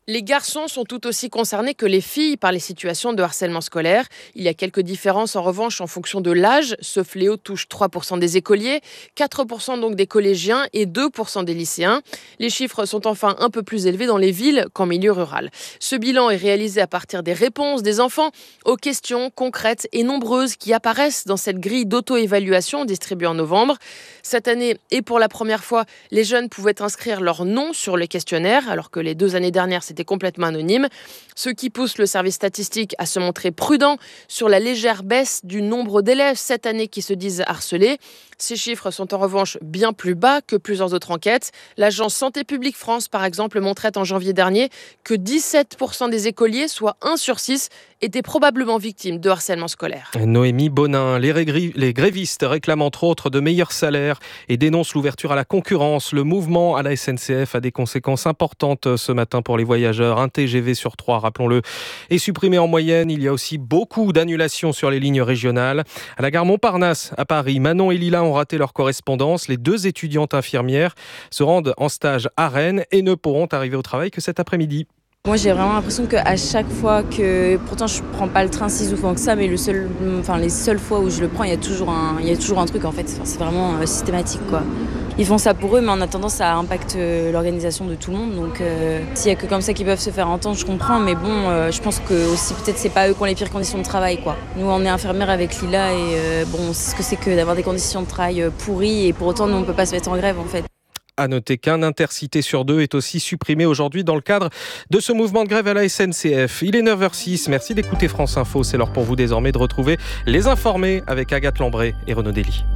Les garçons sont tout aussi concernés que les filles par les situations de harcèlement scolaire. Il y a quelques différences en revanche en fonction de l'âge. Ce fléau touche trois pour cent des écoliers, quatre pour cent donc des collégiens et deux pour cent des lycéens. Les chiffres sont enfin un peu plus élevés dans les villes qu'en milieu rural. Ce bilan est réalisé à partir des réponses des enfants aux questions concrètes et nombreuses qui apparaissent dans cette grille d'auto-évaluation distribuée en novembre. Cette année, et pour la première fois, les jeunes pouvaient inscrire leur nom sur le questionnaire, alors que les deux années dernières, c'était complètement anonyme, ce qui pousse le service statistique à se montrer prudent sur la légère baisse du nombre d'élèves cette année qui se disent harcelés. Ces chiffres sont en revanche bien plus bas que plusieurs autres enquêtes. L'agence Santé publique France, par exemple, montrait en janvier dernier que dix-sept pour cent des écoliers, soit un sur six, étaient probablement victimes de harcèlement scolaire. Noémie Bonin, les, régri- les grévistes réclament entre autres de meilleurs salaires et dénoncent l'ouverture à la concurrence. Le mouvement à la S N C F a des conséquences importantes ce matin pour les voyageurs. Un T G V sur trois, rappelons-le, est supprimé en moyenne. Il y a aussi beaucoup d'annulations sur les lignes régionales. À la gare Montparnasse, à Paris, Manon et Lila ont raté leur correspondance. Les deux étudiantes infirmières se rendent en stage à Rennes et ne pourront arriver au travail que cet après-midi. Moi j'ai vraiment l'impression qu'à chaque fois que, pourtant je prends pas le train si souvent que ça, mais le seul, enfin les seules fois où je le prends, il y a toujours un, il y a toujours un truc en fait. Enfin, c'est vraiment euh, systématique quoi. Ils font ça pour eux, mais en attendant ça impacte euh, l'organisation de tout le monde. Donc euh, s'il y a que comme ça qu'ils peuvent se faire entendre, je comprends. Mais bon, euh, je pense que aussi peut-être c'est pas eux qui ont les pires conditions de travail quoi. Nous on est infirmières avec Lila et euh, bon, on sait ce que c'est que d'avoir des conditions de travail euh, pourries et pour autant nous on peut pas se mettre en grève en fait. À noter qu'un intercité sur deux est aussi supprimé aujourd'hui dans le cadre de ce mouvement de grève à la S N C F. Il est neuf heures six, merci d'écouter France Info. C'est l'heure pour vous désormais de retrouver les informés avec Agathe Lambray et Renaud Dely.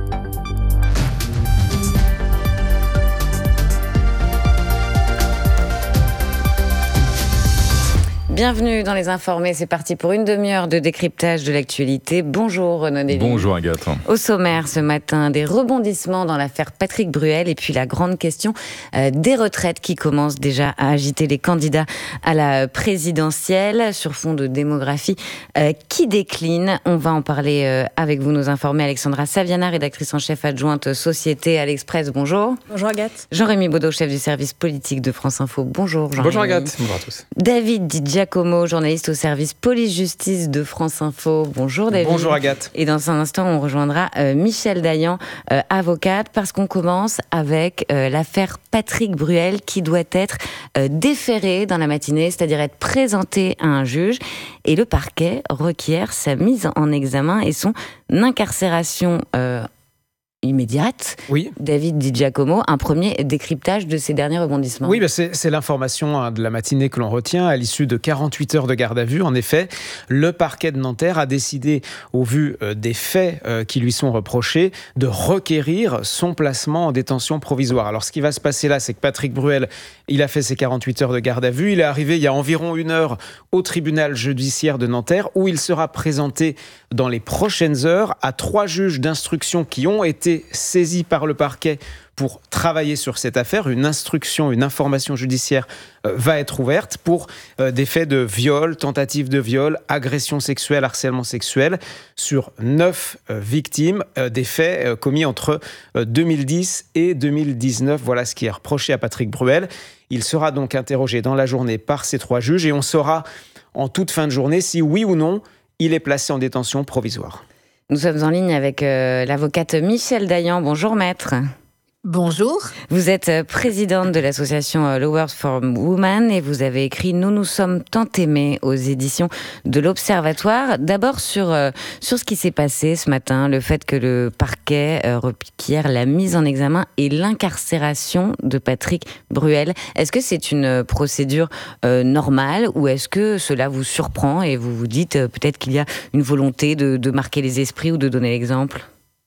Bienvenue dans Les Informés, c'est parti pour une demi-heure de décryptage de l'actualité. Bonjour Renaud Dely. Bonjour Agathe. Au sommaire ce matin, des rebondissements dans l'affaire Patrick Bruel et puis la grande question euh, des retraites qui commence déjà à agiter les candidats à la présidentielle sur fond de démographie euh, qui décline. On va en parler euh, avec vous, nos informés. Alexandra Saviana, rédactrice en chef adjointe Société à l'Express, bonjour. Bonjour Agathe. Jean-Rémy Baudot, chef du service politique de France Info, bonjour Jean-Rémy. Bonjour Agathe, bonjour à tous. David Di Giacomo, journaliste au service police-justice de France Info. Bonjour David. Bonjour Agathe. Et dans un instant, on rejoindra euh, Michèle Dayan, euh, avocate, parce qu'on commence avec euh, l'affaire Patrick Bruel qui doit être euh, déféré dans la matinée, c'est-à-dire être présenté à un juge. Et le parquet requiert sa mise en examen et son incarcération euh, immédiate. Oui. David Di Giacomo, un premier décryptage de ces derniers rebondissements. Oui, bah c'est, c'est l'information hein, de la matinée que l'on retient à l'issue de quarante-huit heures de garde à vue. En effet, le parquet de Nanterre a décidé, au vu euh, des faits euh, qui lui sont reprochés, de requérir son placement en détention provisoire. Alors, ce qui va se passer là, c'est que Patrick Bruel, il a fait ses quarante-huit heures de garde à vue. Il est arrivé il y a environ une heure au tribunal judiciaire de Nanterre, où il sera présenté dans les prochaines heures à trois juges d'instruction qui ont été saisis par le parquet pour travailler sur cette affaire. Une instruction, une information judiciaire euh, va être ouverte pour euh, des faits de viol, tentative de viol, agression sexuelle, harcèlement sexuel sur neuf euh, victimes, euh, des faits euh, commis entre euh, deux mille dix et deux mille dix-neuf. Voilà ce qui est reproché à Patrick Bruel. Il sera donc interrogé dans la journée par ces trois juges et on saura en toute fin de journée si oui ou non il est placé en détention provisoire. Nous sommes en ligne avec euh, l'avocate Michèle Dayan. Bonjour maître. Bonjour. Vous êtes présidente de l'association Lawyers for Women et vous avez écrit « Nous nous sommes tant aimés » aux éditions de l'Observatoire. D'abord sur, euh, sur ce qui s'est passé ce matin, le fait que le parquet euh, requiert la mise en examen et l'incarcération de Patrick Bruel. Est-ce que c'est une procédure euh, normale ou est-ce que cela vous surprend et vous vous dites euh, peut-être qu'il y a une volonté de, de marquer les esprits ou de donner l'exemple ?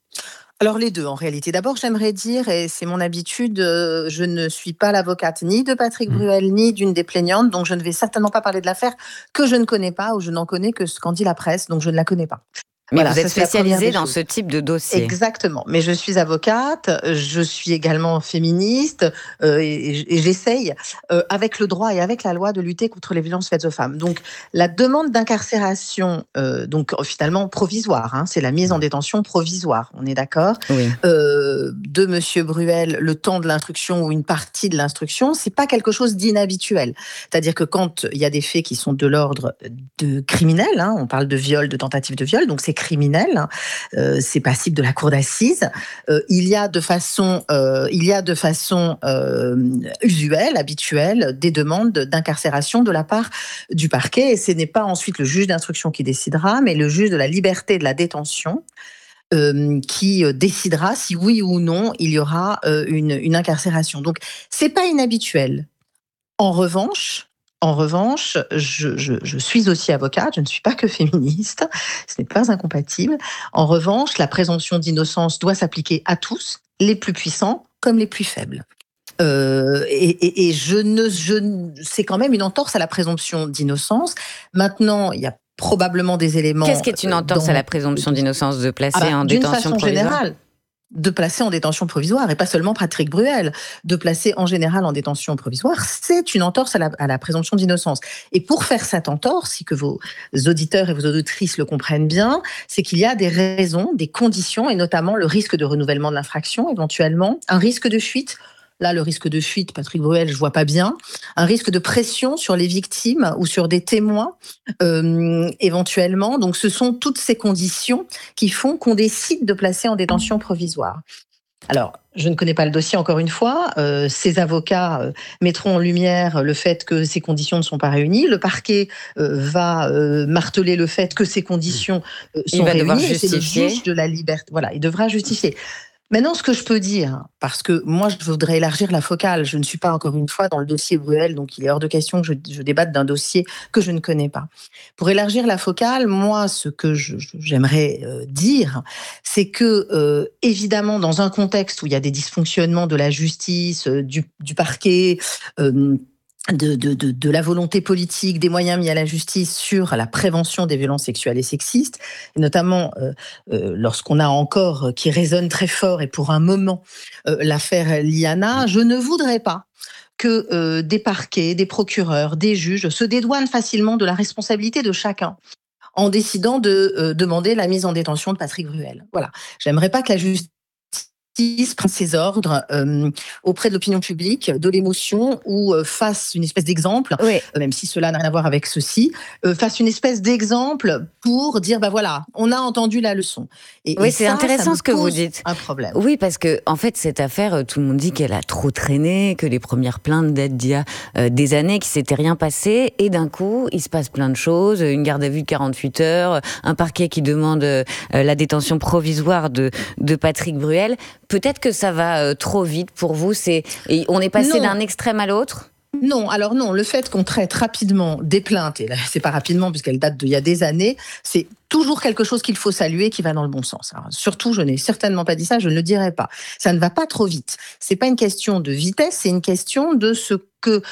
Alors les deux en réalité. D'abord j'aimerais dire, et c'est mon habitude, euh, je ne suis pas l'avocate ni de Patrick Bruel ni d'une des plaignantes, donc je ne vais certainement pas parler de l'affaire que je ne connais pas ou je n'en connais que ce qu'en dit la presse, donc je ne la connais pas. Mais voilà, vous êtes spécialisée dans ce type de dossier. Exactement. Mais je suis avocate, je suis également féministe euh, et, et j'essaye, euh, avec le droit et avec la loi, de lutter contre les violences faites aux femmes. Donc, la demande d'incarcération, euh, donc finalement provisoire, hein, c'est la mise en détention provisoire, on est d'accord, oui. euh, de Monsieur Bruel, le temps de l'instruction ou une partie de l'instruction, c'est pas quelque chose d'inhabituel. C'est-à-dire que quand il y a des faits qui sont de l'ordre de criminel, hein, on parle de viol, de tentative de viol, donc c'est criminel, euh, c'est passible de la cour d'assises. Euh, il y a de façon, euh, il y a de façon euh, usuelle, habituelle, des demandes d'incarcération de la part du parquet. Et ce n'est pas ensuite le juge d'instruction qui décidera, mais le juge de la liberté de la détention euh, qui décidera si oui ou non il y aura euh, une, une incarcération. Donc c'est pas inhabituel. En revanche. En revanche, je, je, je suis aussi avocate, je ne suis pas que féministe, ce n'est pas incompatible. En revanche, la présomption d'innocence doit s'appliquer à tous, les plus puissants comme les plus faibles. Euh, et, et, et je ne, je, c'est quand même une entorse à la présomption d'innocence. Maintenant, il y a probablement des éléments... Qu'est-ce qui est une entorse dans... à la présomption d'innocence de placer ah bah, en détention provisoire ? Générale, de placer en détention provisoire, et pas seulement Patrick Bruel, de placer en général en détention provisoire, c'est une entorse à la, à la présomption d'innocence. Et pour faire cette entorse, si que vos auditeurs et vos auditrices le comprennent bien, c'est qu'il y a des raisons, des conditions, et notamment le risque de renouvellement de l'infraction, éventuellement, un risque de fuite. Là, le risque de fuite, Patrick Bruel, je vois pas bien. Un risque de pression sur les victimes ou sur des témoins, euh, éventuellement. Donc, ce sont toutes ces conditions qui font qu'on décide de placer en détention provisoire. Alors, je ne connais pas le dossier, encore une fois. Euh, ces avocats euh, mettront en lumière le fait que ces conditions ne sont pas réunies. Le parquet euh, va euh, marteler le fait que ces conditions euh, sont il va réunies. Et c'est le juge de la liberté. Voilà, il devra justifier. Maintenant, ce que je peux dire, parce que moi, je voudrais élargir la focale, je ne suis pas encore une fois dans le dossier Bruel, donc il est hors de question que je, je débatte d'un dossier que je ne connais pas. Pour élargir la focale, moi, ce que je, j'aimerais euh, dire, c'est que, euh, évidemment, dans un contexte où il y a des dysfonctionnements de la justice, euh, du, du parquet, euh, De, de, de, de la volonté politique, des moyens mis à la justice sur la prévention des violences sexuelles et sexistes, et notamment euh, euh, lorsqu'on a encore, euh, qui résonne très fort, et pour un moment, euh, l'affaire Liana, je ne voudrais pas que euh, des parquets, des procureurs, des juges se dédouanent facilement de la responsabilité de chacun en décidant de euh, demander la mise en détention de Patrick Bruel. Voilà. J'aimerais pas que la justice prend ses ordres euh, auprès de l'opinion publique, de l'émotion, ou euh, fasse une espèce d'exemple, oui. euh, même si cela n'a rien à voir avec ceci, euh, fasse une espèce d'exemple pour dire, bah voilà, on a entendu la leçon. Et, oui, et c'est ça, intéressant ça ce que vous dites. Un problème. Oui, parce que en fait, cette affaire, tout le monde dit qu'elle a trop traîné, que les premières plaintes datent d'il y a euh, des années, qu'il s'était rien passé, et d'un coup, il se passe plein de choses, une garde à vue de quarante-huit heures, un parquet qui demande euh, la détention provisoire de, de Patrick Bruel. Peut-être que ça va euh, trop vite pour vous. C'est, et on est passé non. d'un extrême à l'autre. Non, alors non, le fait qu'on traite rapidement des plaintes, et là, c'est pas rapidement puisqu'elles datent d'il y a des années, c'est toujours quelque chose qu'il faut saluer, qui va dans le bon sens. Alors, surtout, je n'ai certainement pas dit ça, je ne le dirai pas. Ça ne va pas trop vite. C'est pas une question de vitesse, c'est une question de ce que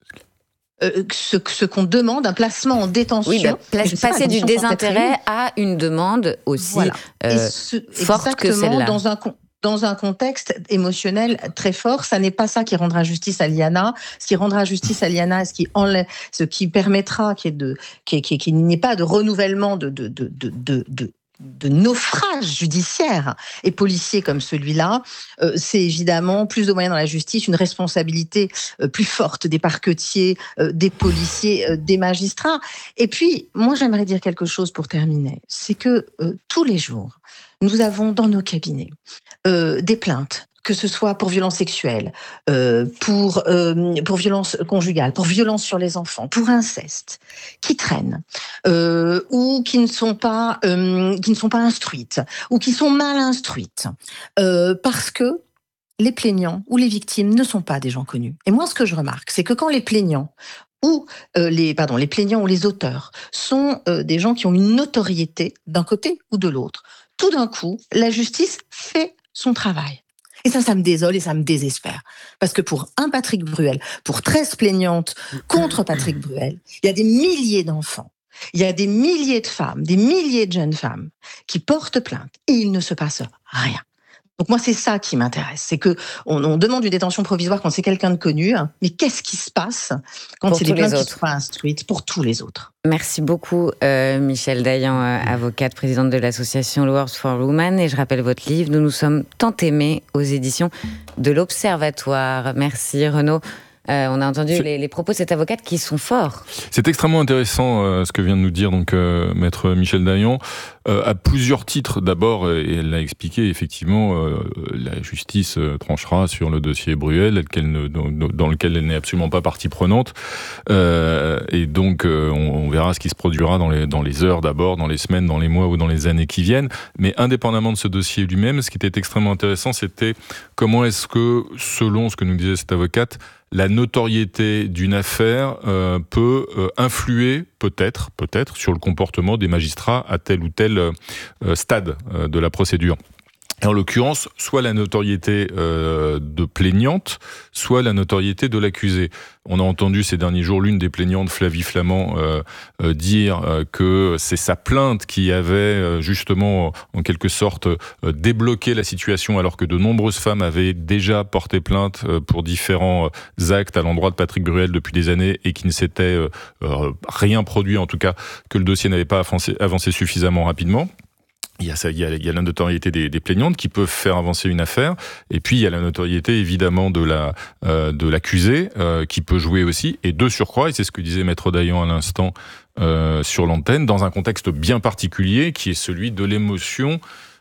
Euh, ce, ce qu'on demande, un placement en détention. Oui, bah, place, passer du désintérêt à une demande aussi voilà. euh, ce, forte que celle-là. Dans un, dans un contexte émotionnel très fort, ça n'est pas ça qui rendra justice à Liana. Ce qui rendra justice à Liana, ce qui, enlève, ce qui permettra qu'il, de, qu'il, qu'il, qu'il n'y ait pas de renouvellement de... de, de, de, de, de de naufrage judiciaire et policier comme celui-là, euh, c'est évidemment plus de moyens dans la justice, une responsabilité euh, plus forte des parquetiers, euh, des policiers, euh, des magistrats. Et puis, moi, j'aimerais dire quelque chose pour terminer. C'est que euh, tous les jours, nous avons dans nos cabinets euh, des plaintes, que ce soit pour violence sexuelle, euh, pour, euh, pour violence conjugale, pour violence sur les enfants, pour inceste, qui traînent, euh, ou qui ne sont pas, euh, qui ne sont pas instruites, ou qui sont mal instruites, euh, parce que les plaignants ou les victimes ne sont pas des gens connus. Et moi, ce que je remarque, c'est que quand les plaignants ou euh, les, pardon, les plaignants ou les auteurs sont euh, des gens qui ont une notoriété d'un côté ou de l'autre, tout d'un coup, la justice fait son travail. Et ça, ça me désole et ça me désespère. Parce que pour un Patrick Bruel, pour treize plaignantes contre Patrick Bruel, il y a des milliers d'enfants Il y a des milliers de femmes, des milliers de jeunes femmes qui portent plainte et il ne se passe rien. Donc moi, c'est ça qui m'intéresse. C'est qu'on on demande une détention provisoire quand c'est quelqu'un de connu, hein, mais qu'est-ce qui se passe quand pour c'est des plaintes qui ne autres. sont pas instruites pour tous les autres? Merci beaucoup, euh, Michèle Dayan, euh, avocate, présidente de l'association Lawyers for Women. Et je rappelle votre livre, Nous nous sommes tant aimés, aux éditions de l'Observatoire. Merci, Renaud. Euh, on a entendu les, les propos de cette avocate qui sont forts. C'est extrêmement intéressant euh, ce que vient de nous dire donc euh, maître Michèle Dayan euh, à plusieurs titres. D'abord, euh, et elle l'a expliqué, effectivement, euh, la justice euh, tranchera sur le dossier Bruel, ne, dans, dans lequel elle n'est absolument pas partie prenante, euh, et donc euh, on, on verra ce qui se produira dans les dans les heures d'abord, dans les semaines, dans les mois ou dans les années qui viennent. Mais indépendamment de ce dossier lui-même, ce qui était extrêmement intéressant, c'était comment est-ce que, selon ce que nous disait cette avocate, la notoriété d'une affaire euh, peut euh, influer peut-être, peut-être sur le comportement des magistrats à tel ou tel euh, stade euh, de la procédure. Et en l'occurrence, soit la notoriété euh, de plaignante, soit la notoriété de l'accusé. On a entendu ces derniers jours l'une des plaignantes, Flavie Flament, euh, euh, dire euh, que c'est sa plainte qui avait euh, justement, en quelque sorte, euh, débloqué la situation, alors que de nombreuses femmes avaient déjà porté plainte euh, pour différents euh, actes à l'endroit de Patrick Bruel depuis des années et qui ne s'était euh, euh, rien produit, en tout cas que le dossier n'avait pas avancé, avancé suffisamment rapidement. Il y a, ça, il y a, il y a la notoriété des, des plaignantes qui peuvent faire avancer une affaire, et puis il y a la notoriété évidemment de la euh, de l'accusé euh, qui peut jouer aussi, et de surcroît, et c'est ce que disait maître Dayan à l'instant euh, sur l'antenne, dans un contexte bien particulier qui est celui de l'émotion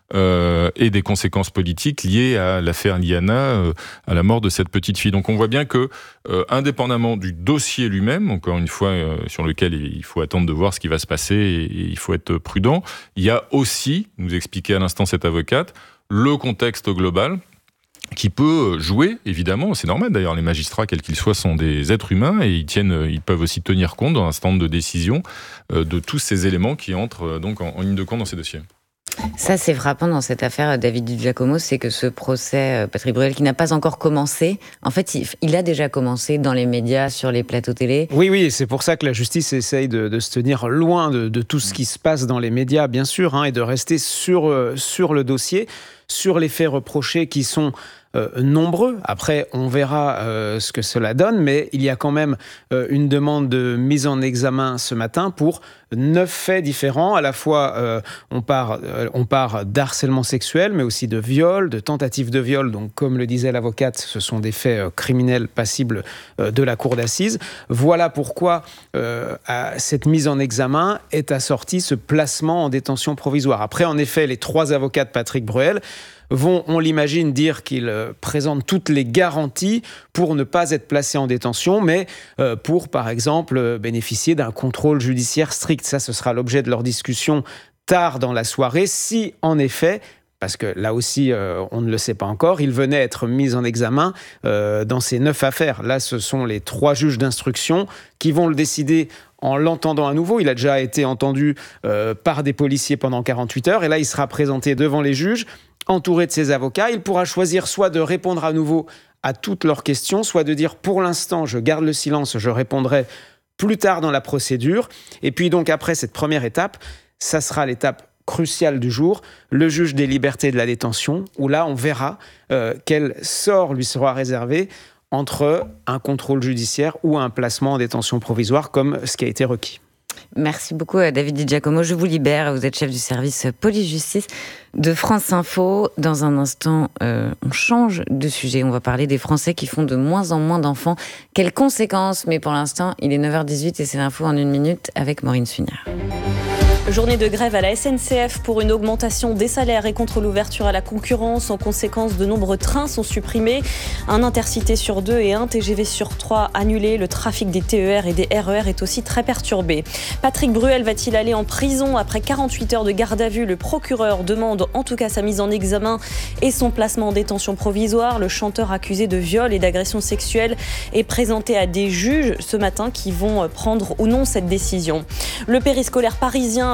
Euh, et des conséquences politiques liées à l'affaire Liana, euh, à la mort de cette petite fille. Donc on voit bien que, euh, indépendamment du dossier lui-même, encore une fois, euh, sur lequel il faut attendre de voir ce qui va se passer et, et il faut être prudent, il y a aussi, nous expliquait à l'instant cette avocate, le contexte global qui peut jouer, évidemment, c'est normal d'ailleurs, les magistrats, quels qu'ils soient, sont des êtres humains et ils, tiennent, ils peuvent aussi tenir compte dans un stand de décision euh, de tous ces éléments qui entrent euh, donc en, en ligne de compte dans ces dossiers. Ça, c'est frappant dans cette affaire David Di Giacomo, c'est que ce procès Patrick Bruel, qui n'a pas encore commencé, en fait, il, il a déjà commencé dans les médias, sur les plateaux télé. Oui, oui, c'est pour ça que la justice essaye de, de se tenir loin de, de tout ce qui se passe dans les médias, bien sûr, hein, et de rester sur, euh, sur le dossier, sur les faits reprochés qui sont Euh, nombreux. Après, on verra euh, ce que cela donne, mais il y a quand même euh, une demande de mise en examen ce matin pour neuf faits différents. À la fois, euh, on part, euh, on part d'harcèlement sexuel, mais aussi de viol, de tentative de viol. Donc, comme le disait l'avocate, ce sont des faits euh, criminels passibles euh, de la cour d'assises. Voilà pourquoi euh, à cette mise en examen est assorti ce placement en détention provisoire. Après, en effet, les trois avocats de Patrick Bruel vont, on l'imagine, dire qu'ils présentent toutes les garanties pour ne pas être placés en détention, mais euh, pour, par exemple, bénéficier d'un contrôle judiciaire strict. Ça, ce sera l'objet de leur discussion tard dans la soirée, si, en effet, parce que là aussi, euh, on ne le sait pas encore, il venait être mis en examen euh, dans ces neuf affaires. Là, ce sont les trois juges d'instruction qui vont le décider en l'entendant à nouveau. Il a déjà été entendu euh, par des policiers pendant quarante-huit heures, et là, il sera présenté devant les juges, entouré de ses avocats. Il pourra choisir soit de répondre à nouveau à toutes leurs questions, soit de dire « pour l'instant, je garde le silence, je répondrai plus tard dans la procédure ». Et puis donc, après cette première étape, ça sera l'étape cruciale du jour, le juge des libertés et de la détention, où là, on verra euh, quel sort lui sera réservé entre un contrôle judiciaire ou un placement en détention provisoire, comme ce qui a été requis. Merci beaucoup David Di Giacomo. Je vous libère, vous êtes chef du service police-justice de France Info. Dans un instant, euh, on change de sujet. On va parler des Français qui font de moins en moins d'enfants. Quelles conséquences? Mais pour l'instant, il est neuf heures dix-huit et c'est l'info en une minute avec Maureen Sugnard. Journée de grève à la S N C F pour une augmentation des salaires et contre l'ouverture à la concurrence. En conséquence, de nombreux trains sont supprimés. Un Intercité sur deux et un T G V sur trois annulés. Le trafic des T E R et des R E R est aussi très perturbé. Patrick Bruel va-t-il aller en prison après quarante-huit heures de garde à vue? Le procureur demande en tout cas sa mise en examen et son placement en détention provisoire. Le chanteur accusé de viol et d'agression sexuelle est présenté à des juges ce matin qui vont prendre ou non cette décision. Le périscolaire parisien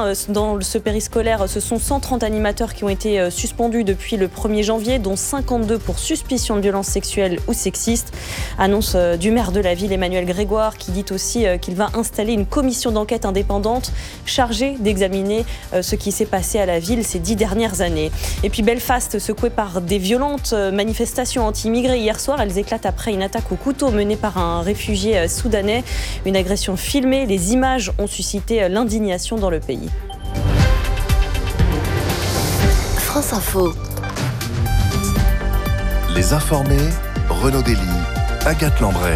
dans ce périscolaire, ce sont cent trente animateurs qui ont été suspendus depuis le premier janvier, dont cinquante-deux pour suspicion de violences sexuelles ou sexistes. Annonce du maire de la ville, Emmanuel Grégoire, qui dit aussi qu'il va installer une commission d'enquête indépendante chargée d'examiner ce qui s'est passé à la ville ces dix dernières années. Et puis Belfast, secoué par des violentes manifestations anti-immigrés hier soir, elles éclatent après une attaque au couteau menée par un réfugié soudanais. Une agression filmée, les images ont suscité l'indignation dans le pays. France Info. Les informés, Renaud Dely, Agathe Lambray.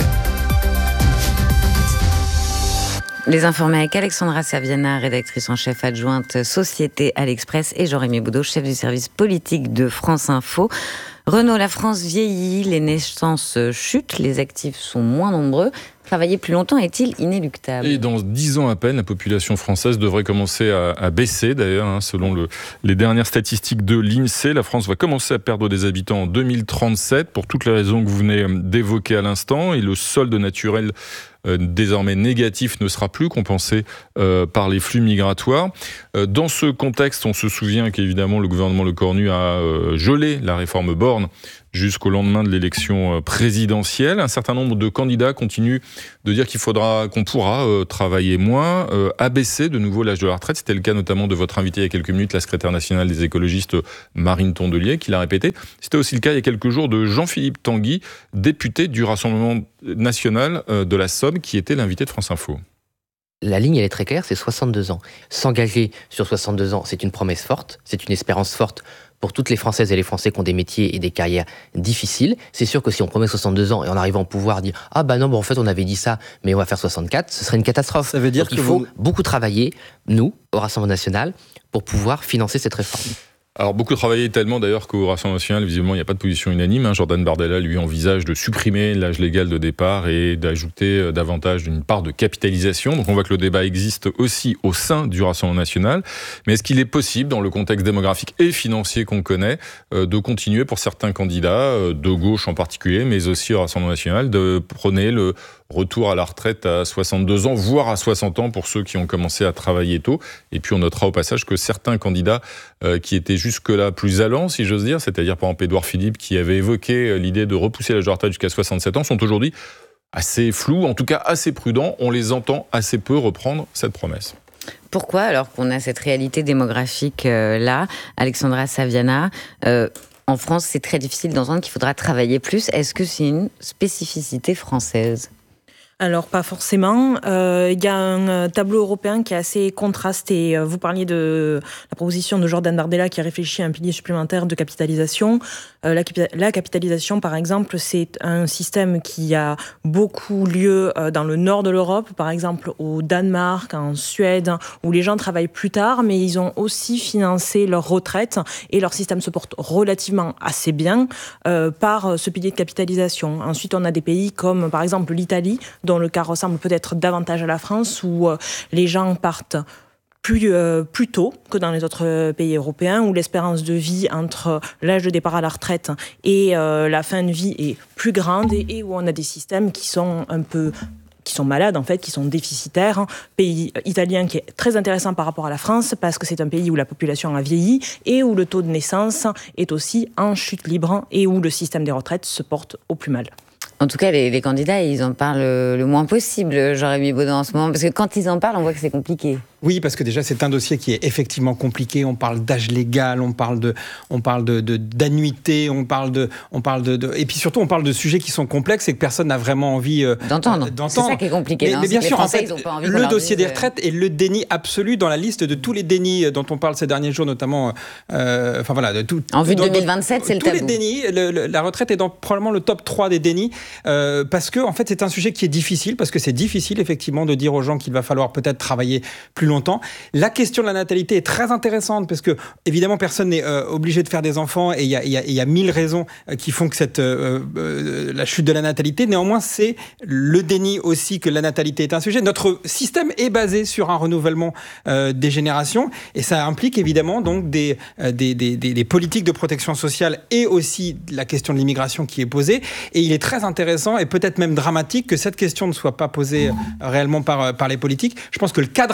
Les informés avec Alexandra Saviana, rédactrice en chef adjointe Société à l'Express, et Jean-Rémy Boudot, chef du service politique de France Info. Renaud, la France vieillit, les naissances chutent, les actifs sont moins nombreux. Travailler plus longtemps est-il inéluctable ? Et dans dix ans à peine, la population française devrait commencer à, à baisser. D'ailleurs, hein, selon le, les dernières statistiques de l'INSEE, la France va commencer à perdre des habitants en deux mille trente-sept pour toutes les raisons que vous venez d'évoquer à l'instant. Et le solde naturel euh, désormais négatif ne sera plus compensé euh, par les flux migratoires. Euh, dans ce contexte, on se souvient qu'évidemment le gouvernement Lecornu a euh, gelé la réforme Borne jusqu'au lendemain de l'élection présidentielle. Un certain nombre de candidats continuent de dire qu'il faudra, qu'on pourra euh, travailler moins, euh, abaisser de nouveau l'âge de la retraite. C'était le cas notamment de votre invité il y a quelques minutes, la secrétaire nationale des écologistes Marine Tondelier, qui l'a répété. C'était aussi le cas il y a quelques jours de Jean-Philippe Tanguy, député du Rassemblement national euh, de la Somme, qui était l'invité de France Info. La ligne, elle est très claire, c'est soixante-deux ans. S'engager sur soixante-deux ans, c'est une promesse forte, c'est une espérance forte pour toutes les Françaises et les Français qui ont des métiers et des carrières difficiles. C'est sûr que si on promet soixante-deux ans et en arrivant au pouvoir dire « Ah bah non, bon, en fait on avait dit ça, mais on va faire soixante-quatre », ce serait une catastrophe. Ça veut dire qu'il faut vous... beaucoup travailler, nous, au Rassemblement national, pour pouvoir financer cette réforme. Alors beaucoup travaillé tellement d'ailleurs qu'au Rassemblement national, visiblement, il n'y a pas de position unanime. Hein. Jordan Bardella, lui, envisage de supprimer l'âge légal de départ et d'ajouter davantage une part de capitalisation. Donc on voit que le débat existe aussi au sein du Rassemblement national. Mais est-ce qu'il est possible, dans le contexte démographique et financier qu'on connaît, de continuer pour certains candidats, de gauche en particulier, mais aussi au Rassemblement national, de prôner le retour à la retraite à soixante-deux ans, voire à soixante ans pour ceux qui ont commencé à travailler tôt. Et puis on notera au passage que certains candidats euh, qui étaient jusque-là plus allants, si j'ose dire, c'est-à-dire par exemple Édouard Philippe, qui avait évoqué l'idée de repousser l'âge de retraite jusqu'à soixante-sept ans, sont aujourd'hui assez flous, en tout cas assez prudents. On les entend assez peu reprendre cette promesse. Pourquoi, alors qu'on a cette réalité démographique euh, là, Alexandra Saviana, euh, en France, c'est très difficile d'entendre qu'il faudra travailler plus. Est-ce que c'est une spécificité française ? Alors, pas forcément. Il euh, y a un tableau européen qui est assez contrasté. Vous parliez de la proposition de Jordan Bardella qui a réfléchi à un pilier supplémentaire de capitalisation. Euh, la, la capitalisation, par exemple, c'est un système qui a beaucoup lieu dans le nord de l'Europe, par exemple au Danemark, en Suède, où les gens travaillent plus tard, mais ils ont aussi financé leur retraite et leur système se porte relativement assez bien euh, par ce pilier de capitalisation. Ensuite, on a des pays comme, par exemple, l'Italie, dont le cas ressemble peut-être davantage à la France, où euh, les gens partent plus, euh, plus tôt que dans les autres pays européens, où l'espérance de vie entre l'âge de départ à la retraite et euh, la fin de vie est plus grande, et, et où on a des systèmes qui sont un peu... qui sont malades, en fait, qui sont déficitaires. Pays italien qui est très intéressant par rapport à la France, parce que c'est un pays où la population a vieilli et où le taux de naissance est aussi en chute libre et où le système des retraites se porte au plus mal. En tout cas, les, les candidats, ils en parlent le moins possible, Jean-Rémy Baudin, en ce moment, parce que quand ils en parlent, on voit que c'est compliqué. Oui, parce que déjà, c'est un dossier qui est effectivement compliqué. On parle d'âge légal, on parle de, on parle de, de d'annuité, on parle de, on parle de, de, et puis surtout, on parle de sujets qui sont complexes et que personne n'a vraiment envie euh, d'entendre. Euh, d'entendre. C'est ça qui est compliqué. Mais, non, mais bien sûr, Français, en fait, pas envie le dossier dise... des retraites est le déni absolu dans la liste de tous les dénis dont on parle ces derniers jours, notamment. Euh, enfin voilà, de tout. En vue de dans, deux mille vingt-sept, c'est le tous tabou. Tous les dénis, le, le, la retraite est dans probablement le top trois des dénis, euh, parce que en fait, c'est un sujet qui est difficile, parce que c'est difficile effectivement de dire aux gens qu'il va falloir peut-être travailler plus longtemps. La question de la natalité est très intéressante parce que, évidemment, personne n'est euh, obligé de faire des enfants et il y a, y a, y a mille raisons euh, qui font que cette, euh, euh, la chute de la natalité. Néanmoins, c'est le déni aussi que la natalité est un sujet. Notre système est basé sur un renouvellement euh, des générations et ça implique évidemment donc des, euh, des, des, des, des politiques de protection sociale et aussi la question de l'immigration qui est posée. Et il est très intéressant et peut-être même dramatique que cette question ne soit pas posée euh, réellement par, par les politiques. Je pense que le cadrage qui est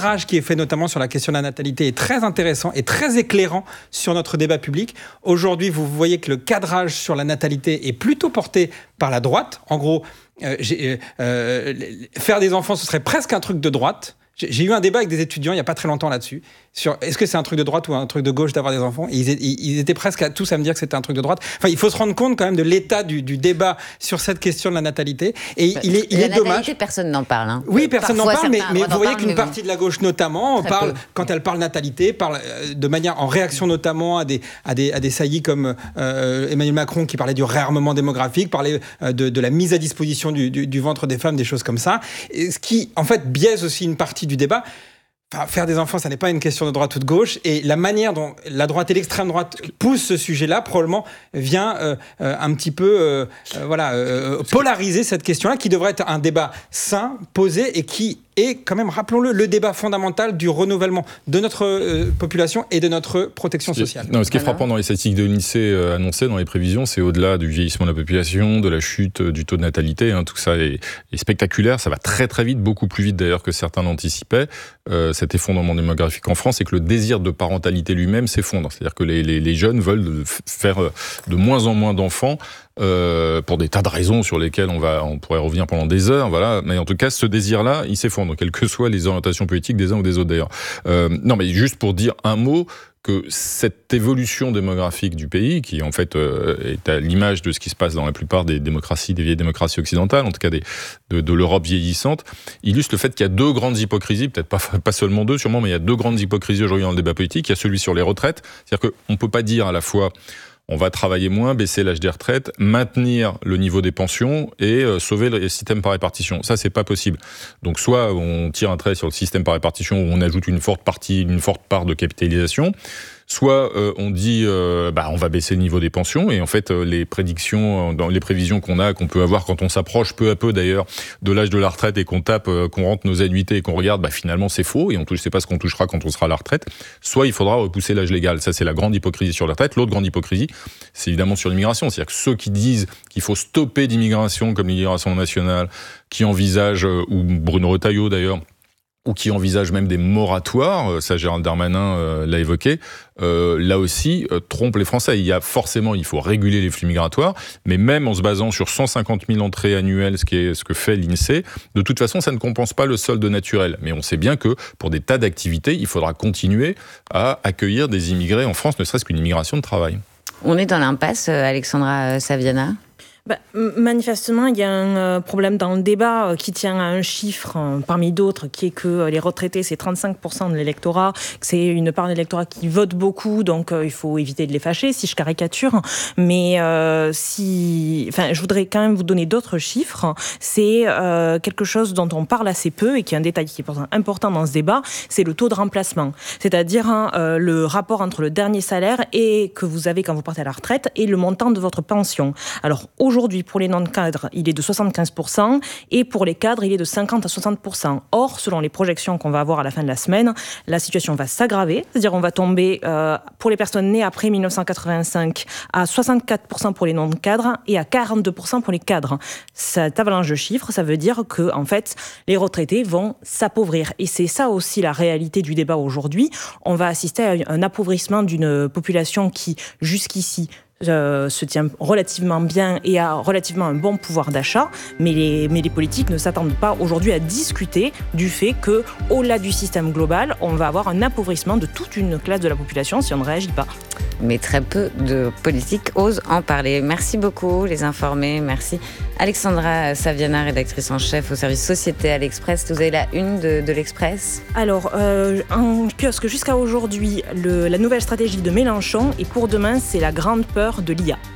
fait notamment sur la question de la natalité est très intéressant et très éclairant sur notre débat public. Aujourd'hui, vous voyez que le cadrage sur la natalité est plutôt porté par la droite. En gros, euh, j'ai, euh, faire des enfants, ce serait presque un truc de droite. J'ai eu un débat avec des étudiants il n'y a pas très longtemps là-dessus, sur est-ce que c'est un truc de droite ou un truc de gauche d'avoir des enfants. Et ils, ils étaient presque à, tous à me dire que c'était un truc de droite. Enfin, il faut se rendre compte quand même de l'état du, du débat sur cette question de la natalité. Et bah, il est, il la est natalité, dommage. Personne n'en parle. Hein. Oui, personne n'en parle, mais, mais vous voyez qu'une mais partie bon. de la gauche notamment Très parle, peu. quand elle parle natalité, parle de manière en réaction notamment à des, à des, à des saillies comme euh, Emmanuel Macron qui parlait du réarmement démographique, parlait euh, de, de la mise à disposition du, du, du ventre des femmes, des choses comme ça. Et ce qui, en fait, biaise aussi une partie du débat. Enfin, faire des enfants, ça n'est pas une question de droite ou de gauche. Et la manière dont la droite et l'extrême droite poussent ce sujet-là, probablement, vient euh, euh, un petit peu euh, euh, voilà, euh, polariser cette question-là, qui devrait être un débat sain, posé, et qui est quand même, rappelons-le, le débat fondamental du renouvellement de notre euh, population et de notre protection sociale. Non, ce qui est frappant dans les statistiques de l'INSEE euh, annoncées dans les prévisions, c'est au-delà du vieillissement de la population, de la chute euh, du taux de natalité, hein, tout ça est, est spectaculaire, ça va très très vite, beaucoup plus vite d'ailleurs que certains l'anticipaient, euh, cet effondrement démographique en France, et que le désir de parentalité lui-même s'effondre. C'est-à-dire que les, les, les jeunes veulent faire de moins en moins d'enfants, Euh, pour des tas de raisons sur lesquelles on va, on pourrait revenir pendant des heures, voilà. Mais en tout cas, ce désir-là, il s'effondre, quelles que soient les orientations politiques des uns ou des autres d'ailleurs. Euh, non, mais juste pour dire un mot, que cette évolution démographique du pays, qui en fait euh, est à l'image de ce qui se passe dans la plupart des démocraties, des vieilles démocraties occidentales, en tout cas des, de, de l'Europe vieillissante, illustre le fait qu'il y a deux grandes hypocrisies, peut-être pas, pas seulement deux sûrement, mais il y a deux grandes hypocrisies aujourd'hui dans le débat politique. Il y a celui sur les retraites, c'est-à-dire qu'on ne peut pas dire à la fois on va travailler moins, baisser l'âge des retraites, maintenir le niveau des pensions et euh, sauver le système par répartition. Ça, c'est pas possible. Donc, soit on tire un trait sur le système par répartition où on ajoute une forte partie, une forte part de capitalisation, soit euh, on dit euh, bah on va baisser le niveau des pensions, et en fait euh, les prédictions, dans les prévisions qu'on a, qu'on peut avoir quand on s'approche peu à peu d'ailleurs de l'âge de la retraite et qu'on tape, euh, qu'on rentre nos annuités et qu'on regarde, bah finalement c'est faux et on ne sait pas ce qu'on touchera quand on sera à la retraite. Soit il faudra repousser l'âge légal. Ça c'est la grande hypocrisie sur la retraite. L'autre grande hypocrisie, c'est évidemment sur l'immigration. C'est-à-dire que ceux qui disent qu'il faut stopper d'immigration comme l'immigration nationale, qui envisagent, euh, ou Bruno Retailleau d'ailleurs, ou qui envisagent même des moratoires, ça Gérald Darmanin euh, l'a évoqué, euh, là aussi euh, trompe les Français. Il y a forcément, il faut réguler les flux migratoires, mais même en se basant sur cent cinquante mille entrées annuelles, ce, qui est, ce que fait l'INSEE, de toute façon ça ne compense pas le solde naturel. Mais on sait bien que pour des tas d'activités, il faudra continuer à accueillir des immigrés en France, ne serait-ce qu'une immigration de travail. On est dans l'impasse, Alexandra Saviana ? Bah, manifestement, il y a un euh, problème dans le débat euh, qui tient à un chiffre euh, parmi d'autres, qui est que euh, les retraités, c'est trente-cinq pour cent de l'électorat, que c'est une part de l'électorat qui vote beaucoup, donc euh, il faut éviter de les fâcher, si je caricature. Mais euh, si, enfin, je voudrais quand même vous donner d'autres chiffres. C'est euh, quelque chose dont on parle assez peu et qui est un détail qui est important dans ce débat, c'est le taux de remplacement. C'est-à-dire hein, euh, le rapport entre le dernier salaire et que vous avez quand vous partez à la retraite et le montant de votre pension. Alors aujourd'hui, Aujourd'hui, pour les non-cadres, il est de soixante-quinze pour cent et pour les cadres, il est de cinquante à soixante pour cent. Or, selon les projections qu'on va avoir à la fin de la semaine, la situation va s'aggraver. C'est-à-dire on va tomber, euh, pour les personnes nées après dix-neuf cent quatre-vingt-cinq, à soixante-quatre pour cent pour les non-cadres et à quarante-deux pour cent pour les cadres. Cette avalanche de chiffres, ça veut dire que, en fait, les retraités vont s'appauvrir. Et c'est ça aussi la réalité du débat aujourd'hui. On va assister à un appauvrissement d'une population qui, jusqu'ici, Euh, se tient relativement bien et a relativement un bon pouvoir d'achat, mais les, mais les politiques ne s'attendent pas aujourd'hui à discuter du fait que, au-delà du système global, on va avoir un appauvrissement de toute une classe de la population si on ne réagit pas. Mais très peu de politiques osent en parler. Merci beaucoup, les informés. Merci Alexandra Saviana, rédactrice en chef au service Société à l'Express. Vous avez la une de, de l'Express ? Alors, euh, en kiosque jusqu'à aujourd'hui, le, la nouvelle stratégie de Mélenchon, et pour demain, c'est la grande peur de l'I A.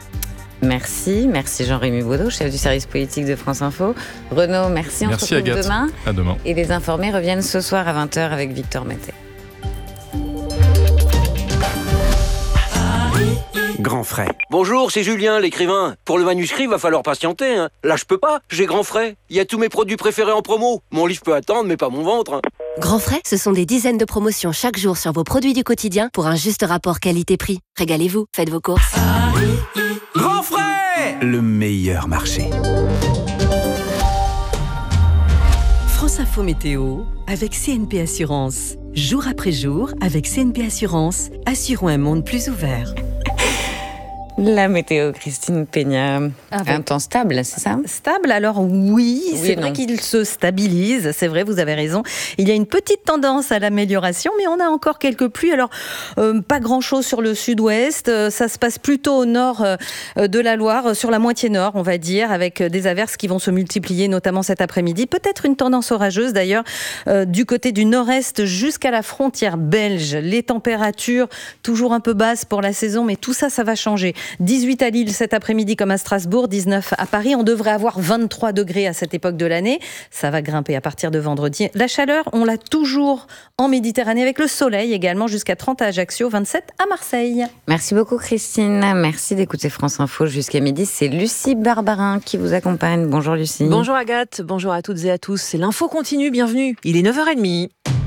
Merci, merci Jean-Rémy Baudot, chef du service politique de France Info. Renaud, merci, on merci se retrouve Agathe. demain. À demain. Et les informés reviennent ce soir à vingt heures avec Victor Mété. Grand Frais. Bonjour, c'est Julien, l'écrivain. Pour le manuscrit, va falloir patienter. Hein. Là, je peux pas, j'ai Grand Frais. Il y a tous mes produits préférés en promo. Mon livre peut attendre, mais pas mon ventre. Hein. Grand Frais, ce sont des dizaines de promotions chaque jour sur vos produits du quotidien pour un juste rapport qualité-prix. Régalez-vous, faites vos courses. Grand Frais, le meilleur marché. France Info Météo avec C N P Assurance. Jour après jour, avec C N P Assurance, assurons un monde plus ouvert. La météo, Christine Peña. Avec... Un temps stable, c'est ça ? Stable, alors oui, oui c'est vrai non. qu'il se stabilise, c'est vrai, vous avez raison. Il y a une petite tendance à l'amélioration, mais on a encore quelques pluies. Alors, euh, pas grand-chose sur le sud-ouest, euh, ça se passe plutôt au nord euh, de la Loire, sur la moitié nord, on va dire, avec des averses qui vont se multiplier, notamment cet après-midi. Peut-être une tendance orageuse, d'ailleurs, euh, du côté du nord-est jusqu'à la frontière belge. Les températures, toujours un peu basses pour la saison, mais tout ça, ça va changer. dix-huit à Lille cet après-midi comme à Strasbourg, dix-neuf à Paris. On devrait avoir vingt-trois degrés à cette époque de l'année. Ça va grimper à partir de vendredi. La chaleur, on l'a toujours en Méditerranée avec le soleil également jusqu'à trente à Ajaccio, vingt-sept à Marseille. Merci beaucoup Christine. Merci d'écouter France Info jusqu'à midi. C'est Lucie Barbarin qui vous accompagne. Bonjour Lucie. Bonjour Agathe, bonjour à toutes et à tous. C'est l'info continue, bienvenue. Il est neuf heures trente.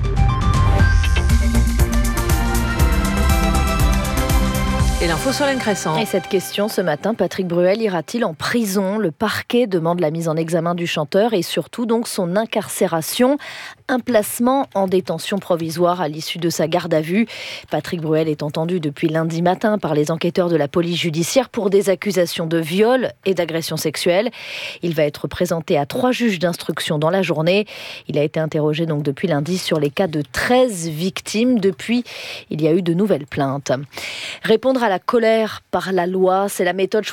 Et l'info Solène Crescent. Et cette question ce matin, Patrick Bruel ira-t-il en prison ? Le parquet demande la mise en examen du chanteur et surtout donc son incarcération. Un placement en détention provisoire à l'issue de sa garde à vue. Patrick Bruel est entendu depuis lundi matin par les enquêteurs de la police judiciaire pour des accusations de viol et d'agression sexuelle. Il va être présenté à trois juges d'instruction dans la journée. Il a été interrogé donc depuis lundi sur les cas de treize victimes. Depuis, il y a eu de nouvelles plaintes. Répondre à la colère par la loi, c'est la méthode choisie